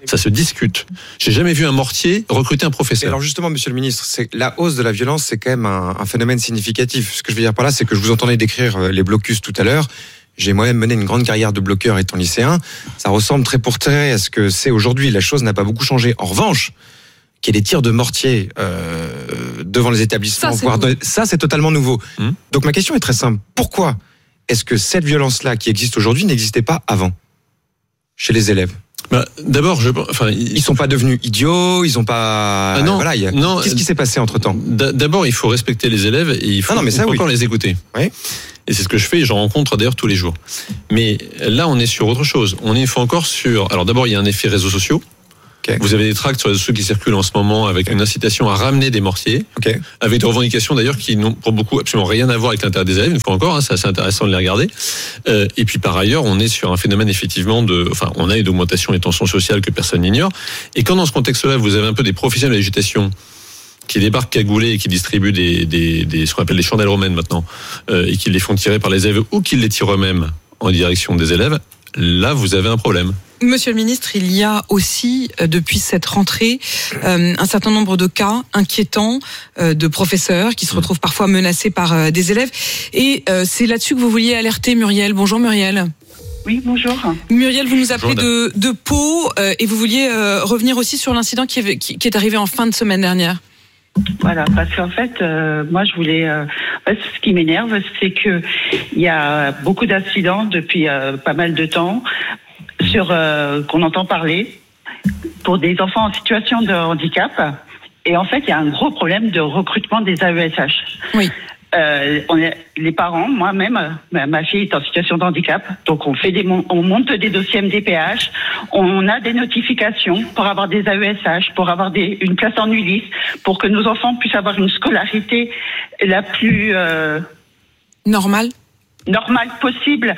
Ça se discute. J'ai jamais vu un mortier recruter un professeur. Et alors justement, monsieur le ministre, la hausse de la violence, c'est quand même un phénomène significatif. Ce que je veux dire par là, c'est que je vous entendais décrire les blocus tout à l'heure. J'ai moi-même mené une grande carrière de bloqueur étant lycéen. Ça ressemble très pour trait à ce que c'est aujourd'hui. La chose n'a pas beaucoup changé. En revanche, qu'il y ait des tirs de mortier devant les établissements, ça c'est totalement nouveau. Donc ma question est très simple. Pourquoi est-ce que cette violence-là qui existe aujourd'hui n'existait pas avant chez les élèves ? D'abord, ils sont pas devenus idiots, ils ont pas. Non, voilà, qu'est-ce qui s'est passé entre temps ? D'abord, il faut respecter les élèves et il faut encore les écouter. Oui. Et c'est ce que je fais et j'en rencontre d'ailleurs tous les jours. Mais là, on est sur autre chose. On est une fois encore sur. Alors d'abord, il y a un effet réseaux sociaux. Okay. Vous avez des tracts sur les réseaux sociaux qui circulent en ce moment avec une incitation à ramener des mortiers, avec des revendications d'ailleurs qui n'ont pour beaucoup absolument rien à voir avec l'intérêt des élèves, une fois encore, c'est assez intéressant de les regarder. Et puis par ailleurs, on est sur un phénomène effectivement on a une augmentation des tensions sociales que personne n'ignore. Et quand dans ce contexte-là, vous avez un peu des professionnels de l'éducation qui débarquent cagoulés et qui distribuent ce qu'on appelle des chandelles romaines maintenant, et qui les font tirer par les élèves ou qui les tirent eux-mêmes en direction des élèves, là vous avez un problème. Monsieur le ministre, il y a aussi, depuis cette rentrée, un certain nombre de cas inquiétants de professeurs qui se retrouvent parfois menacés par des élèves. Et c'est là-dessus que vous vouliez alerter Muriel. Bonjour Muriel. Oui, bonjour. Muriel, vous nous appelez de Pau et vous vouliez revenir aussi sur l'incident qui est arrivé en fin de semaine dernière. Voilà, parce qu'en fait, moi, je voulais. Ce qui m'énerve, c'est que il y a beaucoup d'incidents depuis pas mal de temps qu'on entend parler pour des enfants en situation de handicap. Et en fait, il y a un gros problème de recrutement des AESH. Oui. Les parents, moi-même, ma fille est en situation de handicap, donc on monte des dossiers MDPH, on a des notifications pour avoir des AESH, pour avoir une classe en ULIS, pour que nos enfants puissent avoir une scolarité la plus normale possible,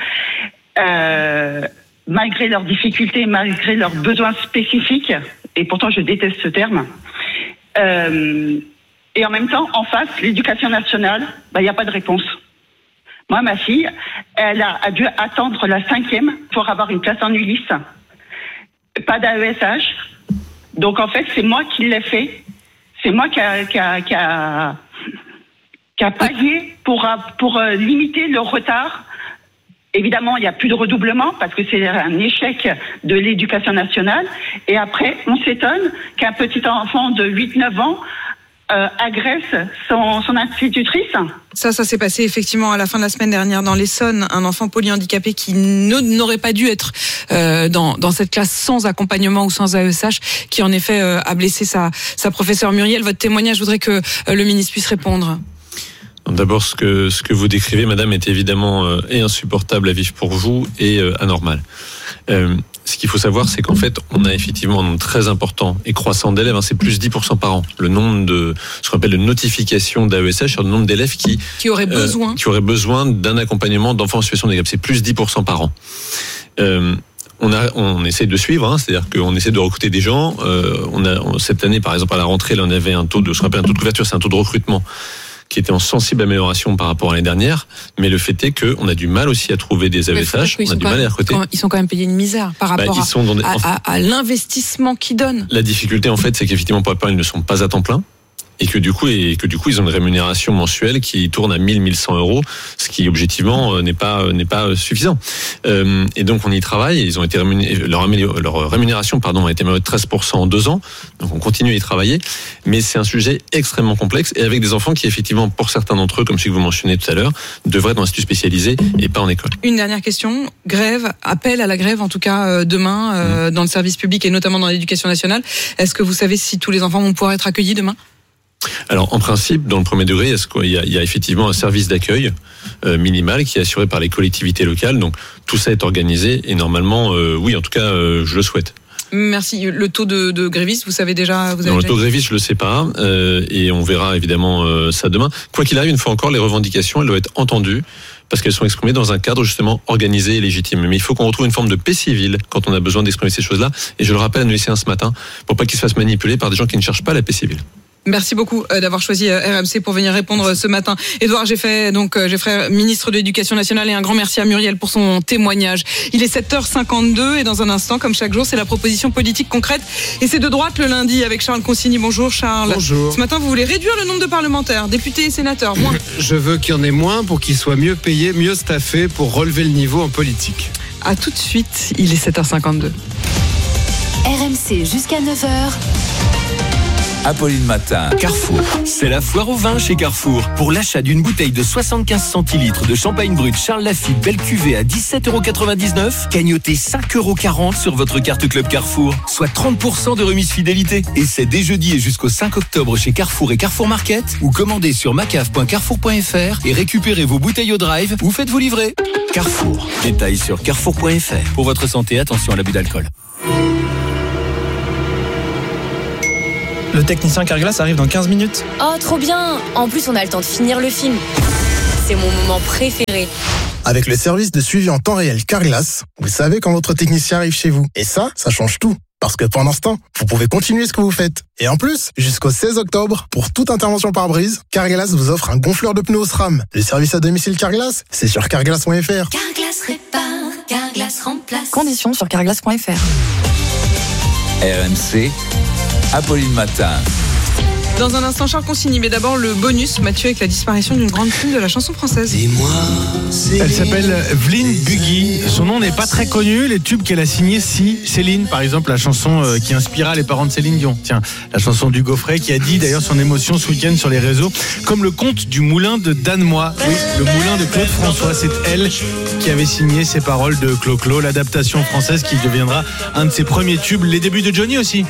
malgré leurs difficultés, malgré leurs besoins spécifiques. Et pourtant, je déteste ce terme. Et en même temps, en face, l'éducation nationale, il n'y a pas de réponse. Moi, ma fille, elle a dû attendre la 5e pour avoir une place en ULIS. Pas d'AESH. Donc, en fait, c'est moi qui l'ai fait. C'est moi qui a pallié pour limiter le retard. Évidemment, il n'y a plus de redoublement parce que c'est un échec de l'éducation nationale. Et après, on s'étonne qu'un petit enfant de 8-9 ans agresse son institutrice. Ça s'est passé effectivement à la fin de la semaine dernière dans l'Essonne, un enfant polyhandicapé qui n'aurait pas dû être dans cette classe sans accompagnement ou sans AESH, qui en effet a blessé sa professeure. Muriel, votre témoignage, je voudrais que le ministre puisse répondre. D'abord, ce que vous décrivez, madame, est évidemment et insupportable à vivre pour vous et anormal. Ce qu'il faut savoir, c'est qu'en fait, on a effectivement un nombre très important et croissant d'élèves, c'est plus 10% par an. Le nombre de ce qu'on appelle de notifications d'AESH sur le nombre d'élèves qui auraient besoin d'un accompagnement d'enfants en situation de handicap. C'est plus 10% par an. On essaie de suivre, c'est-à-dire qu'on essaie de recruter des gens. Cette année, par exemple, à la rentrée, là, on avait un taux de couverture, c'est un taux de recrutement qui était en sensible amélioration par rapport à l'année dernière, mais le fait est qu'on a du mal aussi à trouver des AESH, on a du mal à les recruter. Ils sont quand même payés une misère par rapport à l'investissement qu'ils donnent. La difficulté, en fait, c'est qu'effectivement, pour la plupart, ils ne sont pas à temps plein. Et que du coup, ils ont une rémunération mensuelle qui tourne à 1 euros, ce qui objectivement n'est pas suffisant. Et donc on y travaille. Ils ont été leur rémunération a été améliorée de 13% en 2 ans. Donc on continue à y travailler, mais c'est un sujet extrêmement complexe et avec des enfants qui effectivement, pour certains d'entre eux, comme celui que vous mentionnez tout à l'heure, devraient être dans un institut spécialisé et pas en école. Une dernière question. Appel à la grève en tout cas demain dans le service public et notamment dans l'éducation nationale. Est-ce que vous savez si tous les enfants vont pouvoir être accueillis demain ? Alors, en principe, dans le premier degré, il y a effectivement un service d'accueil minimal qui est assuré par les collectivités locales. Donc, tout ça est organisé et normalement, oui, en tout cas, je le souhaite. Merci. Le taux de grévistes, vous savez déjà le taux de grévistes, je le sais pas, et on verra évidemment ça demain. Quoi qu'il arrive, une fois encore, les revendications, elles doivent être entendues parce qu'elles sont exprimées dans un cadre justement organisé et légitime. Mais il faut qu'on retrouve une forme de paix civile quand on a besoin d'exprimer ces choses-là. Et je le rappelle à nos lycéens ce matin, pour pas qu'ils se fassent manipuler par des gens qui ne cherchent pas la paix civile. Merci beaucoup d'avoir choisi RMC pour venir répondre ce matin. Édouard Geffray, ministre de l'Éducation nationale, et un grand merci à Muriel pour son témoignage. Il est 7h52 et dans un instant, comme chaque jour, c'est la proposition politique concrète. Et c'est de droite le lundi avec Charles Consigny. Bonjour Charles. Bonjour. Ce matin, vous voulez réduire le nombre de parlementaires, députés et sénateurs, moins. Je veux qu'il y en ait moins pour qu'ils soient mieux payés, mieux staffés pour relever le niveau en politique. À tout de suite, il est 7h52. RMC jusqu'à 9h. Apolline Matin. Carrefour. C'est la foire au vin chez Carrefour. Pour l'achat d'une bouteille de 75 centilitres de champagne brut Charles Lafite belle cuvée à 17,99 €, cagnotez 5,40 € sur votre carte Club Carrefour, soit 30% de remise fidélité. Et c'est dès jeudi et jusqu'au 5 octobre chez Carrefour et Carrefour Market, ou commandez sur macaf.carrefour.fr et récupérez vos bouteilles au drive ou faites-vous livrer. Carrefour. Détails sur carrefour.fr. Pour votre santé, attention à l'abus d'alcool. Le technicien Carglass arrive dans 15 minutes. Oh, trop bien! En plus, on a le temps de finir le film. C'est mon moment préféré. Avec le service de suivi en temps réel Carglass, vous savez quand votre technicien arrive chez vous. Et ça change tout. Parce que pendant ce temps, vous pouvez continuer ce que vous faites. Et en plus, jusqu'au 16 octobre, pour toute intervention par brise, Carglass vous offre un gonfleur de pneus SRAM. Le service à domicile Carglass, c'est sur carglass.fr. Carglass répare, Carglass remplace. Conditions sur carglass.fr. RMC, Apolline Matin. Dans un instant, Charles Consigny, mais d'abord le bonus, Mathieu, avec la disparition d'une grande plume de la chanson française. Elle s'appelle Vline Buggy. Son nom n'est pas très connu. Les tubes qu'elle a signés, si Céline, par exemple, la chanson qui inspira les parents de Céline Dion. Tiens, la chanson d'Hugo Frey, qui a dit d'ailleurs son émotion ce week-end sur les réseaux, comme le conte du moulin de Danemois. Oui, le moulin de Claude François. C'est elle qui avait signé ces paroles de Clo-Clo, l'adaptation française qui deviendra un de ses premiers tubes. Les débuts de Johnny aussi.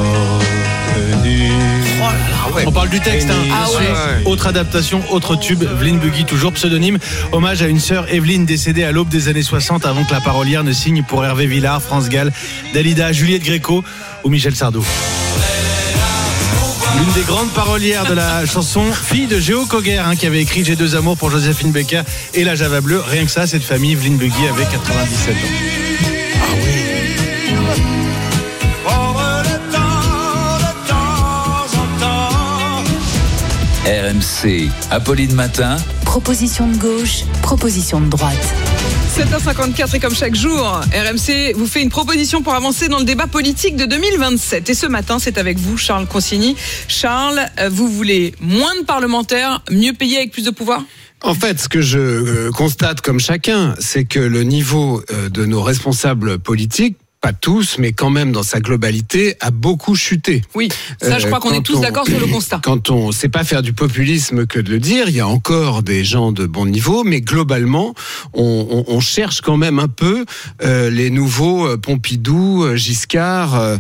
On parle du texte, Autre adaptation, autre tube, Vline Buggy, toujours pseudonyme. Hommage à une sœur Evelyne décédée à l'aube des années 60 avant que la parolière ne signe pour Hervé Villard, France Gall, Dalida, Juliette Gréco ou Michel Sardou. L'une des grandes parolières de la chanson, fille de Géo Coguer, qui avait écrit J'ai deux amours pour Joséphine Baker et La Java Bleue. Rien que ça, cette famille, Vline Buggy avait 97 ans. Ah oui. RMC, Apolline Matin. Proposition de gauche, proposition de droite. 7h54 et comme chaque jour, RMC vous fait une proposition pour avancer dans le débat politique de 2027. Et ce matin, c'est avec vous, Charles Consigny. Charles, vous voulez moins de parlementaires, mieux payés avec plus de pouvoir ? En fait, ce que je constate comme chacun, c'est que le niveau de nos responsables politiques, pas tous, mais quand même dans sa globalité, a beaucoup chuté. Oui, ça je crois qu'on est tous d'accord sur le constat. Quand on sait pas faire du populisme que de le dire, il y a encore des gens de bon niveau, mais globalement, on cherche quand même un peu les nouveaux Pompidou, Giscard,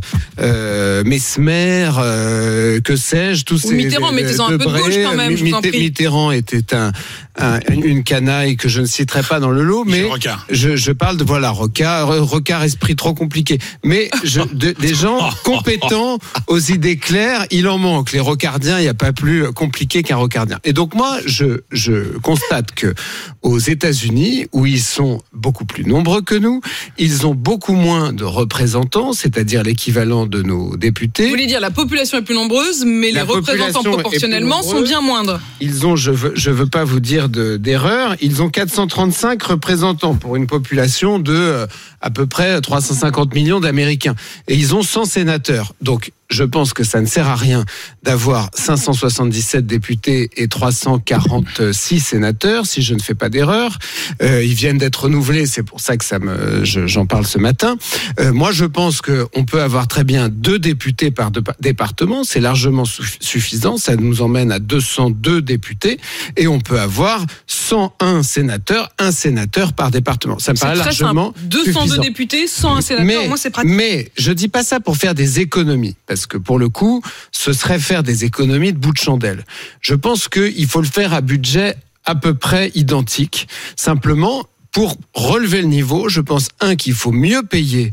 Messmer, que sais-je, tous ces... Mitterrand, mettez-en un peu de gauche quand même, je vous en prie. Mitterrand était une canaille que je ne citerai pas dans le lot, mais je parle de Rocard, esprit trop compliqué. Mais des gens compétents aux idées claires, il en manque. Les rocardiens, il n'y a pas plus compliqué qu'un rocardien. Et donc moi, je constate que aux États-Unis, où ils sont beaucoup plus nombreux que nous, ils ont beaucoup moins de représentants, c'est-à-dire l'équivalent de nos députés. Vous voulez dire la population est plus nombreuse, mais les représentants proportionnellement sont bien moindres. Ils ont, je veux pas vous dire d'erreur, ils ont 435 représentants pour une population de à peu près 350 millions d'Américains. Et ils ont 100 sénateurs. Donc, je pense que ça ne sert à rien d'avoir 577 députés et 346 sénateurs, si je ne fais pas d'erreur. Ils viennent d'être renouvelés, c'est pour ça que j'en parle ce matin. Moi, je pense qu'on peut avoir très bien 2 députés par département, c'est largement suffisant, ça nous emmène à 202 députés, et on peut avoir 101 sénateurs, un sénateur par département. Ça me paraît largement simple. 202 suffisant. Députés, 101 sénateurs, moi c'est pratique. Mais je dis pas ça pour faire des économies, parce que pour le coup, ce serait faire des économies de bout de chandelle. Je pense qu'il faut le faire à budget à peu près identique. Simplement, pour relever le niveau, je pense, qu'il faut mieux payer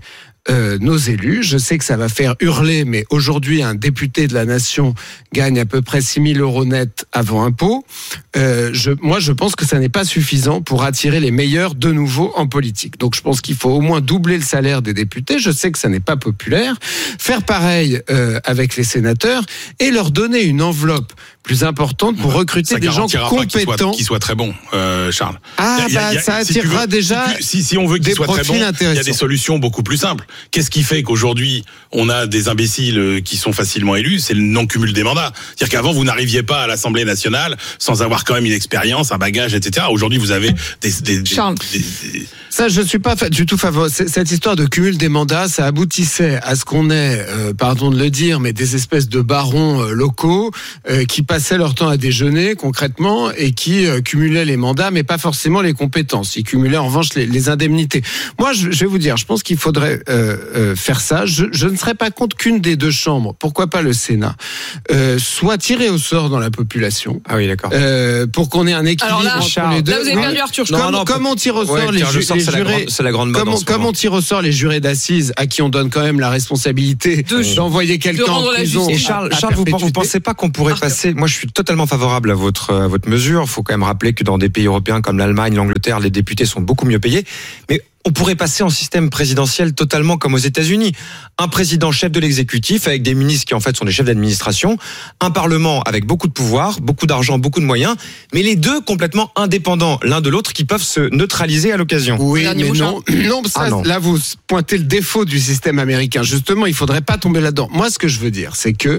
nos élus. Je sais que ça va faire hurler, mais aujourd'hui, un député de la Nation gagne à peu près 6 000 euros net avant impôt. Moi, je pense que ça n'est pas suffisant pour attirer les meilleurs de nouveau en politique. Donc, je pense qu'il faut au moins doubler le salaire des députés. Je sais que ça n'est pas populaire. Faire pareil avec les sénateurs et leur donner une enveloppe plus importante pour recruter des gens compétents. Qui soient très bons, Charles. Ça attirera déjà si on veut qu'ils soient très bons, il y a des solutions beaucoup plus simples. Qu'est-ce qui fait qu'aujourd'hui, on a des imbéciles qui sont facilement élus? C'est le non-cumul des mandats. C'est-à-dire qu'avant, vous n'arriviez pas à l'Assemblée nationale sans avoir quand même une expérience, un bagage, etc. Aujourd'hui, vous avez Charles, ça, je suis pas du tout favorable. Cette histoire de cumul des mandats, ça aboutissait à ce qu'on ait, pardon de le dire, mais des espèces de barons locaux qui passaient leur temps à déjeuner concrètement et qui cumulaient les mandats, mais pas forcément les compétences. Ils cumulaient en revanche les indemnités. Moi, je vais vous dire, je pense qu'il faudrait faire ça. Je ne serais pas contre qu'une des deux chambres, pourquoi pas le Sénat, soit tirée au sort dans la population. Ah oui, d'accord. Pour qu'on ait un équilibre entre les deux. Là, vous avez perdu Arthur. Comme on tire au sort les jurés, c'est la grande mode. Comme on tire au sort les jurés d'assises à qui on donne quand même la responsabilité d'envoyer quelqu'un en prison. Et Charles, vous pensez pas qu'on pourrait passer? Moi, je suis totalement favorable à votre mesure. Il faut quand même rappeler que dans des pays européens comme l'Allemagne, l'Angleterre, les députés sont beaucoup mieux payés. Mais on pourrait passer en système présidentiel totalement comme aux États-Unis. Un président chef de l'exécutif avec des ministres qui en fait sont des chefs d'administration, un parlement avec beaucoup de pouvoir, beaucoup d'argent, beaucoup de moyens, mais les deux complètement indépendants l'un de l'autre qui peuvent se neutraliser à l'occasion. Oui, mais non, non. Là vous pointez le défaut du système américain. Justement, il faudrait pas tomber là-dedans. Moi, ce que je veux dire, c'est que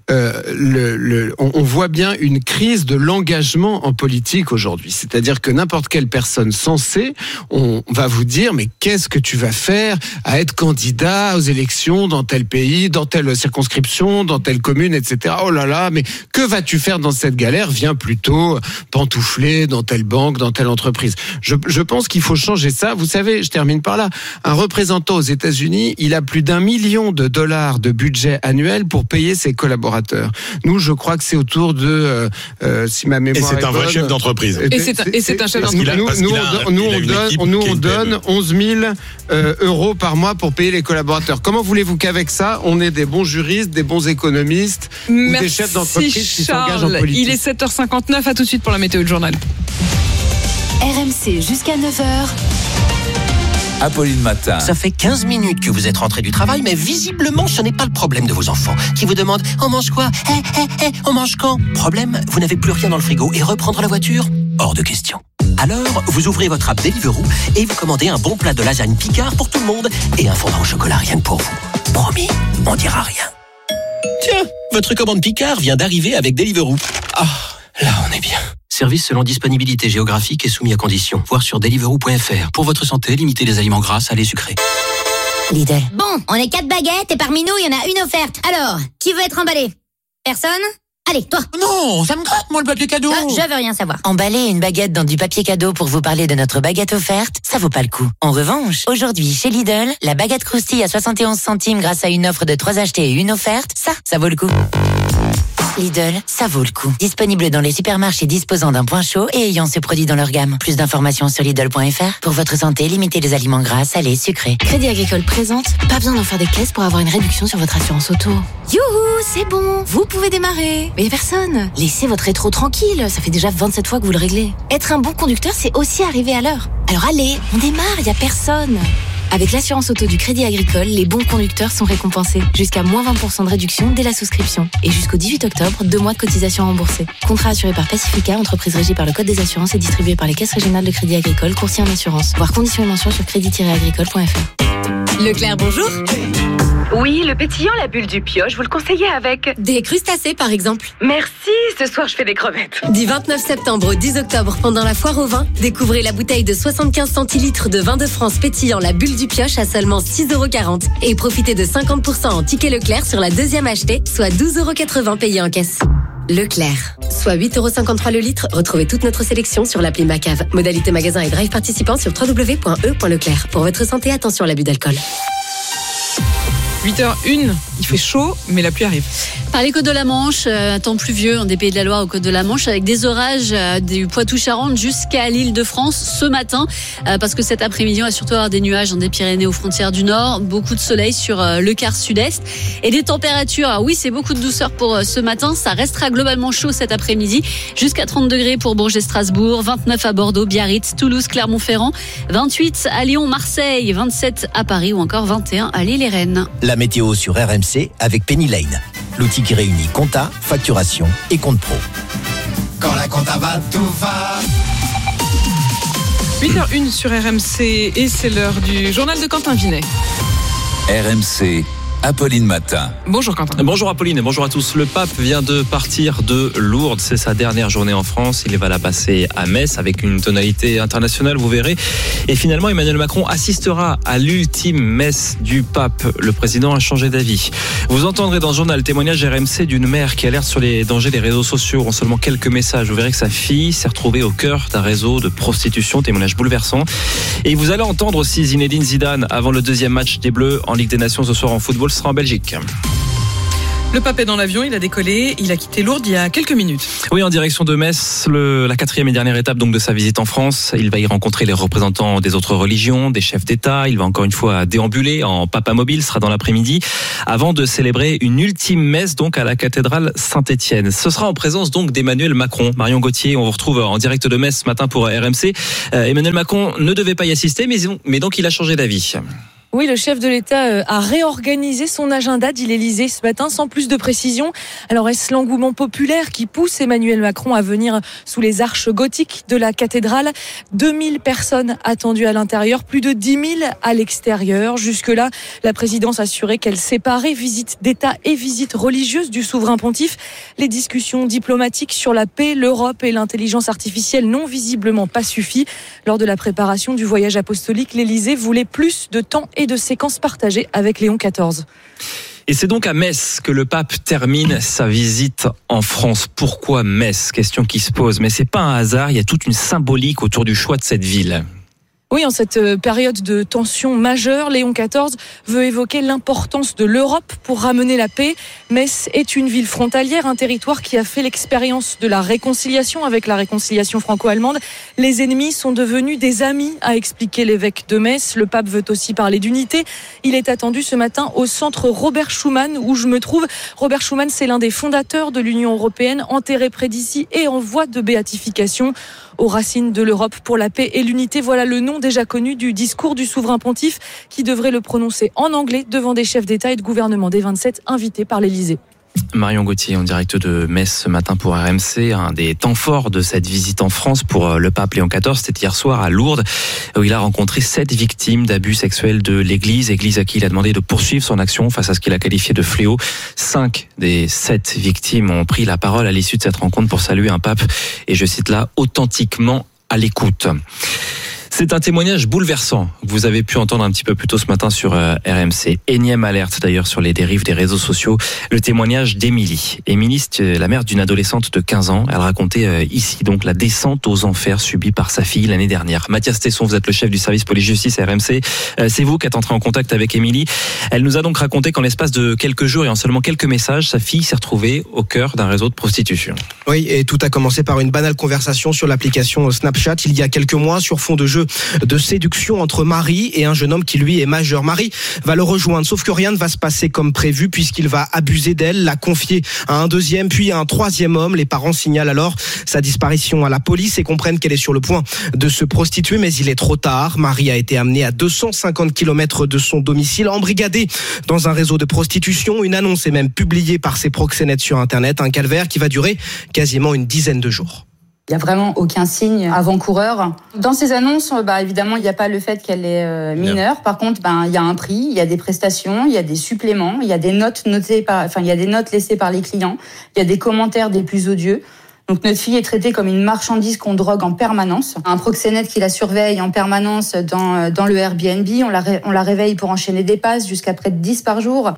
on voit bien une crise de l'engagement en politique aujourd'hui. C'est-à-dire que n'importe quelle personne sensée, on va vous dire mais qu'est-ce que tu vas faire à être candidat aux élections dans tel pays, dans telle circonscription, dans telle commune, etc. Oh là là, mais que vas-tu faire dans cette galère? Viens plutôt pantoufler dans telle banque, dans telle entreprise. Je pense qu'il faut changer ça. Vous savez, je termine par là. Un représentant aux États-Unis, il a plus d'1 million de dollars de budget annuel pour payer ses collaborateurs. Nous, je crois que c'est autour de, si ma mémoire est bonne. Et c'est un vrai chef d'entreprise. Et c'est un chef d'entreprise. Nous, on donne 11 000 euros par mois pour payer les collaborateurs. Comment voulez-vous qu'avec ça, on ait des bons juristes, des bons économistes ou des chefs d'entreprise qui s'engagent en politique? Il est 7h59, à tout de suite pour la météo du journal. RMC jusqu'à 9h. Apolline Matin. Ça fait 15 minutes que vous êtes rentré du travail, mais visiblement, ce n'est pas le problème de vos enfants qui vous demandent « On mange quoi ? On mange quand ?» Problème, vous n'avez plus rien dans le frigo et reprendre la voiture ? Hors de question. Alors, vous ouvrez votre app Deliveroo et vous commandez un bon plat de lasagne Picard pour tout le monde et un fondant au chocolat rien que pour vous. Promis, on dira rien. Tiens, votre commande Picard vient d'arriver avec Deliveroo. Ah, là on est bien. Service selon disponibilité géographique et soumis à conditions. Voir sur deliveroo.fr. Pour votre santé, limitez les aliments gras, salés, sucrés. Lidl. Bon, on est 4 baguettes et parmi nous, il y en a une offerte. Alors, qui veut être emballé? Personne? Allez, toi. Non, ça me gratte, moi, le papier cadeau. Je veux rien savoir. Emballer une baguette dans du papier cadeau pour vous parler de notre baguette offerte, ça vaut pas le coup. En revanche, aujourd'hui, chez Lidl, la baguette croustille à 71 centimes grâce à une offre de 3 achetés et une offerte, ça vaut le coup. Lidl, ça vaut le coup. Disponible dans les supermarchés disposant d'un point chaud et ayant ce produit dans leur gamme. Plus d'informations sur Lidl.fr. Pour votre santé, limitez les aliments gras, salés, sucrés. Crédit Agricole présente, pas besoin d'en faire des caisses pour avoir une réduction sur votre assurance auto. Youhou, c'est bon, vous pouvez démarrer. Mais y a personne. Laissez votre rétro tranquille, ça fait déjà 27 fois que vous le réglez. Être un bon conducteur, c'est aussi arriver à l'heure. Alors allez, on démarre, y a personne. Avec l'assurance auto du Crédit Agricole, les bons conducteurs sont récompensés. Jusqu'à moins 20% de réduction dès la souscription. Et jusqu'au 18 octobre, 2 mois de cotisation remboursée. Contrat assuré par Pacifica, entreprise régie par le Code des assurances et distribué par les caisses régionales de Crédit Agricole, courtier en assurance. Voir conditions et mentions sur crédit-agricole.fr. Leclerc, bonjour. Oui, le pétillant, la bulle du pioche, vous le conseillez avec Des crustacés, par exemple. Merci, ce soir je fais des crevettes. Du 29 septembre au 10 octobre, pendant la foire au vin, découvrez la bouteille de 75 centilitres de vin de France pétillant la bulle du pioche à seulement 6,40 € et profitez de 50% en ticket Leclerc sur la deuxième achetée, soit 12,80 € payés en caisse. Leclerc, soit 8,53 € le litre. Retrouvez toute notre sélection sur l'appli Macave. Modalité magasin et drive participant sur www.e.leclerc. Pour votre santé, attention à l'abus d'alcool. 8h01, il fait chaud, mais la pluie arrive. Par les côtes de la Manche, un temps pluvieux des Pays de la Loire aux côtes de la Manche, avec des orages du Poitou-Charentes jusqu'à l'Île-de-France ce matin, parce que cet après-midi on va surtout avoir des nuages dans des Pyrénées aux frontières du Nord, beaucoup de soleil sur le quart sud-est et des températures. Alors oui, c'est beaucoup de douceur pour ce matin, ça restera globalement chaud cet après-midi, jusqu'à 30 degrés pour Bourges et Strasbourg, 29 à Bordeaux, Biarritz, Toulouse, Clermont-Ferrand, 28 à Lyon, Marseille, 27 à Paris ou encore 21 à Lille et Rennes. La météo sur RMC avec Penny Lane, l'outil qui réunit compta, facturation et compte pro. Quand la compta va, tout va. 8h01 sur RMC et c'est l'heure du journal de Quentin Vinet. RMC, Apolline Matin. Bonjour Quentin. Bonjour Apolline et bonjour à tous. Le pape vient de partir de Lourdes. C'est sa dernière journée en France. Il va la passer à Metz avec une tonalité internationale, vous verrez. Et finalement, Emmanuel Macron assistera à l'ultime messe du pape. Le président a changé d'avis. Vous entendrez dans ce journal le témoignage RMC d'une mère qui alerte sur les dangers des réseaux sociaux en seulement quelques messages. Vous verrez que sa fille s'est retrouvée au cœur d'un réseau de prostitution. Témoignage bouleversant. Et vous allez entendre aussi Zinedine Zidane avant le deuxième match des Bleus en Ligue des Nations ce soir en football. Sera en Belgique. Le pape est dans l'avion, il a décollé, il a quitté Lourdes il y a quelques minutes. Oui, en direction de Metz, la 4e et dernière étape donc de sa visite en France. Il va y rencontrer les représentants des autres religions, des chefs d'État. Il va encore une fois déambuler en papa mobile, sera dans l'après-midi, avant de célébrer une ultime messe donc à la cathédrale Saint-Étienne. Ce sera en présence donc d'Emmanuel Macron. Marion Gauthier, on vous retrouve en direct de Metz ce matin pour RMC. Emmanuel Macron ne devait pas y assister, mais donc il a changé d'avis. Oui, le chef de l'État a réorganisé son agenda, dit l'Élysée ce matin, sans plus de précision. Alors, est-ce l'engouement populaire qui pousse Emmanuel Macron à venir sous les arches gothiques de la cathédrale ? 2000 personnes attendues à l'intérieur, plus de 10 000 à l'extérieur. Jusque-là, la présidence assurait qu'elle séparait visite d'État et visite religieuse du souverain pontife. Les discussions diplomatiques sur la paix, l'Europe et l'intelligence artificielle n'ont visiblement pas suffi. Lors de la préparation du voyage apostolique, l'Élysée voulait plus de temps et de séquences partagées avec Léon XIV. Et c'est donc à Metz que le pape termine sa visite en France. Pourquoi Metz ? Question qui se pose. Mais c'est pas un hasard, il y a toute une symbolique autour du choix de cette ville. Oui, en cette période de tension majeure, Léon XIV veut évoquer l'importance de l'Europe pour ramener la paix. Metz est une ville frontalière, un territoire qui a fait l'expérience de la réconciliation avec la réconciliation franco-allemande. Les ennemis sont devenus des amis, a expliqué l'évêque de Metz. Le pape veut aussi parler d'unité. Il est attendu ce matin au centre Robert Schuman, où je me trouve. Robert Schuman, c'est l'un des fondateurs de l'Union européenne, enterré près d'ici et en voie de béatification. Aux racines de l'Europe pour la paix et l'unité, voilà le nom déjà connu du discours du souverain pontife qui devrait le prononcer en anglais devant des chefs d'État et de gouvernement des 27 invités par l'Élysée. Marion Gauthier en direct de Metz ce matin pour RMC. Un des temps forts de cette visite en France pour le pape Léon XIV, c'était hier soir à Lourdes, où il a rencontré 7 victimes d'abus sexuels de l'Église à qui il a demandé de poursuivre son action face à ce qu'il a qualifié de fléau. 5 des 7 victimes ont pris la parole à l'issue de cette rencontre pour saluer un pape, et je cite là, authentiquement à l'écoute. C'est un témoignage bouleversant que vous avez pu entendre un petit peu plus tôt ce matin sur RMC. Énième alerte d'ailleurs sur les dérives des réseaux sociaux. Le témoignage d'Émilie. Émilie, c'est la mère d'une adolescente de 15 ans. Elle racontait ici donc la descente aux enfers subie par sa fille l'année dernière. Mathias Tesson, vous êtes le chef du service police-justice à RMC. C'est vous qui êtes entré en contact avec Émilie. Elle nous a donc raconté qu'en l'espace de quelques jours et en seulement quelques messages, sa fille s'est retrouvée au cœur d'un réseau de prostitution. Oui, et tout a commencé par une banale conversation sur l'application Snapchat il y a quelques mois sur fond de jeu de séduction entre Marie et un jeune homme qui lui est majeur. Marie va le rejoindre, sauf que rien ne va se passer comme prévu puisqu'il va abuser d'elle, la confier à un deuxième puis à un troisième homme. Les parents signalent alors sa disparition à la police et comprennent qu'elle est sur le point de se prostituer, mais il est trop tard. Marie a été amenée à 250 km de son domicile, embrigadée dans un réseau de prostitution. Une annonce est même publiée par ses proxénètes sur Internet, un calvaire qui va durer quasiment une dizaine de jours. Il n'y a vraiment aucun signe avant-coureur. Dans ces annonces, évidemment, il n'y a pas le fait qu'elle est mineure. Par contre, il y a un prix, il y a des prestations, il y a des suppléments, il y a des notes il y a des notes laissées par les clients, il y a des commentaires des plus odieux. Donc notre fille est traitée comme une marchandise qu'on drogue en permanence. Un proxénète qui la surveille en permanence dans le Airbnb. On la réveille pour enchaîner des passes jusqu'à près de 10 par jour.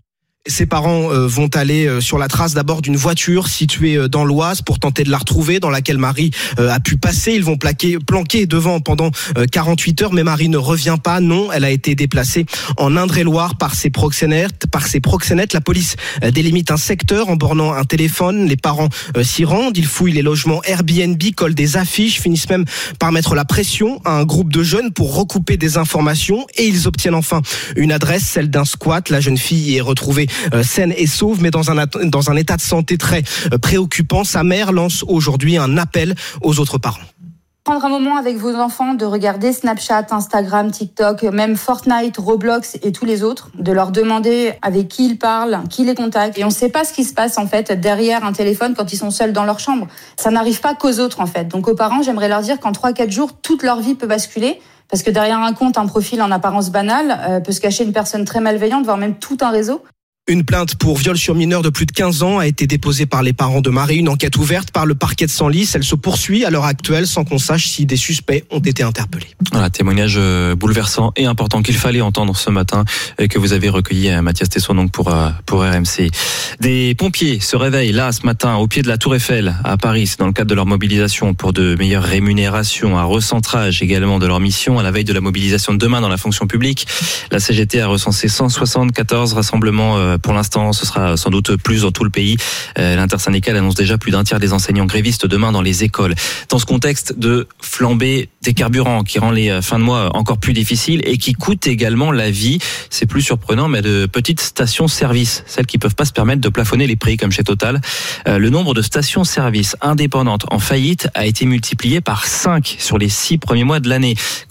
Ses parents vont aller sur la trace d'abord d'une voiture située dans l'Oise pour tenter de la retrouver, dans laquelle Marie a pu passer. Ils vont planquer devant pendant 48 heures, mais Marie ne revient pas. Non, elle a été déplacée en Indre-et-Loire par ses proxénètes. La police délimite un secteur en bornant un téléphone. Les parents s'y rendent. Ils fouillent les logements Airbnb, collent des affiches, finissent même par mettre la pression à un groupe de jeunes pour recouper des informations, et ils obtiennent enfin une adresse, celle d'un squat. La jeune fille y est retrouvée saine et sauve, mais dans un état de santé très préoccupant. Sa mère lance aujourd'hui un appel aux autres parents. Prendre un moment avec vos enfants, de regarder Snapchat, Instagram, TikTok, même Fortnite, Roblox et tous les autres, de leur demander avec qui ils parlent, qui les contacte. Et on ne sait pas ce qui se passe en fait derrière un téléphone quand ils sont seuls dans leur chambre. Ça n'arrive pas qu'aux autres en fait. Donc aux parents, j'aimerais leur dire qu'en 3-4 jours, toute leur vie peut basculer. Parce que derrière un compte, un profil en apparence banale peut se cacher une personne très malveillante, voire même tout un réseau. Une plainte pour viol sur mineur de plus de 15 ans a été déposée par les parents de Marie. Une enquête ouverte par le parquet de Senlis. Elle se poursuit à l'heure actuelle sans qu'on sache si des suspects ont été interpellés. Voilà, témoignage bouleversant et important qu'il fallait entendre ce matin et que vous avez recueilli, Mathias Tesson, donc pour RMC. Des pompiers se réveillent là ce matin au pied de la Tour Eiffel à Paris. C'est dans le cadre de leur mobilisation pour de meilleures rémunérations, un recentrage également de leur mission à la veille de la mobilisation de demain dans la fonction publique. La CGT a recensé 174 rassemblements. Pour l'instant, ce sera sans doute plus dans tout le pays. L'intersyndicale annonce déjà plus d'un tiers des enseignants grévistes demain dans les écoles. Dans ce contexte de flambée des carburants qui rend les fins de mois encore plus difficiles et qui coûtent également la vie, c'est plus surprenant, mais de petites stations-service, celles qui peuvent pas se permettre de plafonner les prix comme chez Total. Le nombre de stations-service indépendantes en faillite a été multiplié par 5 sur les 6 premiers mois de l'année.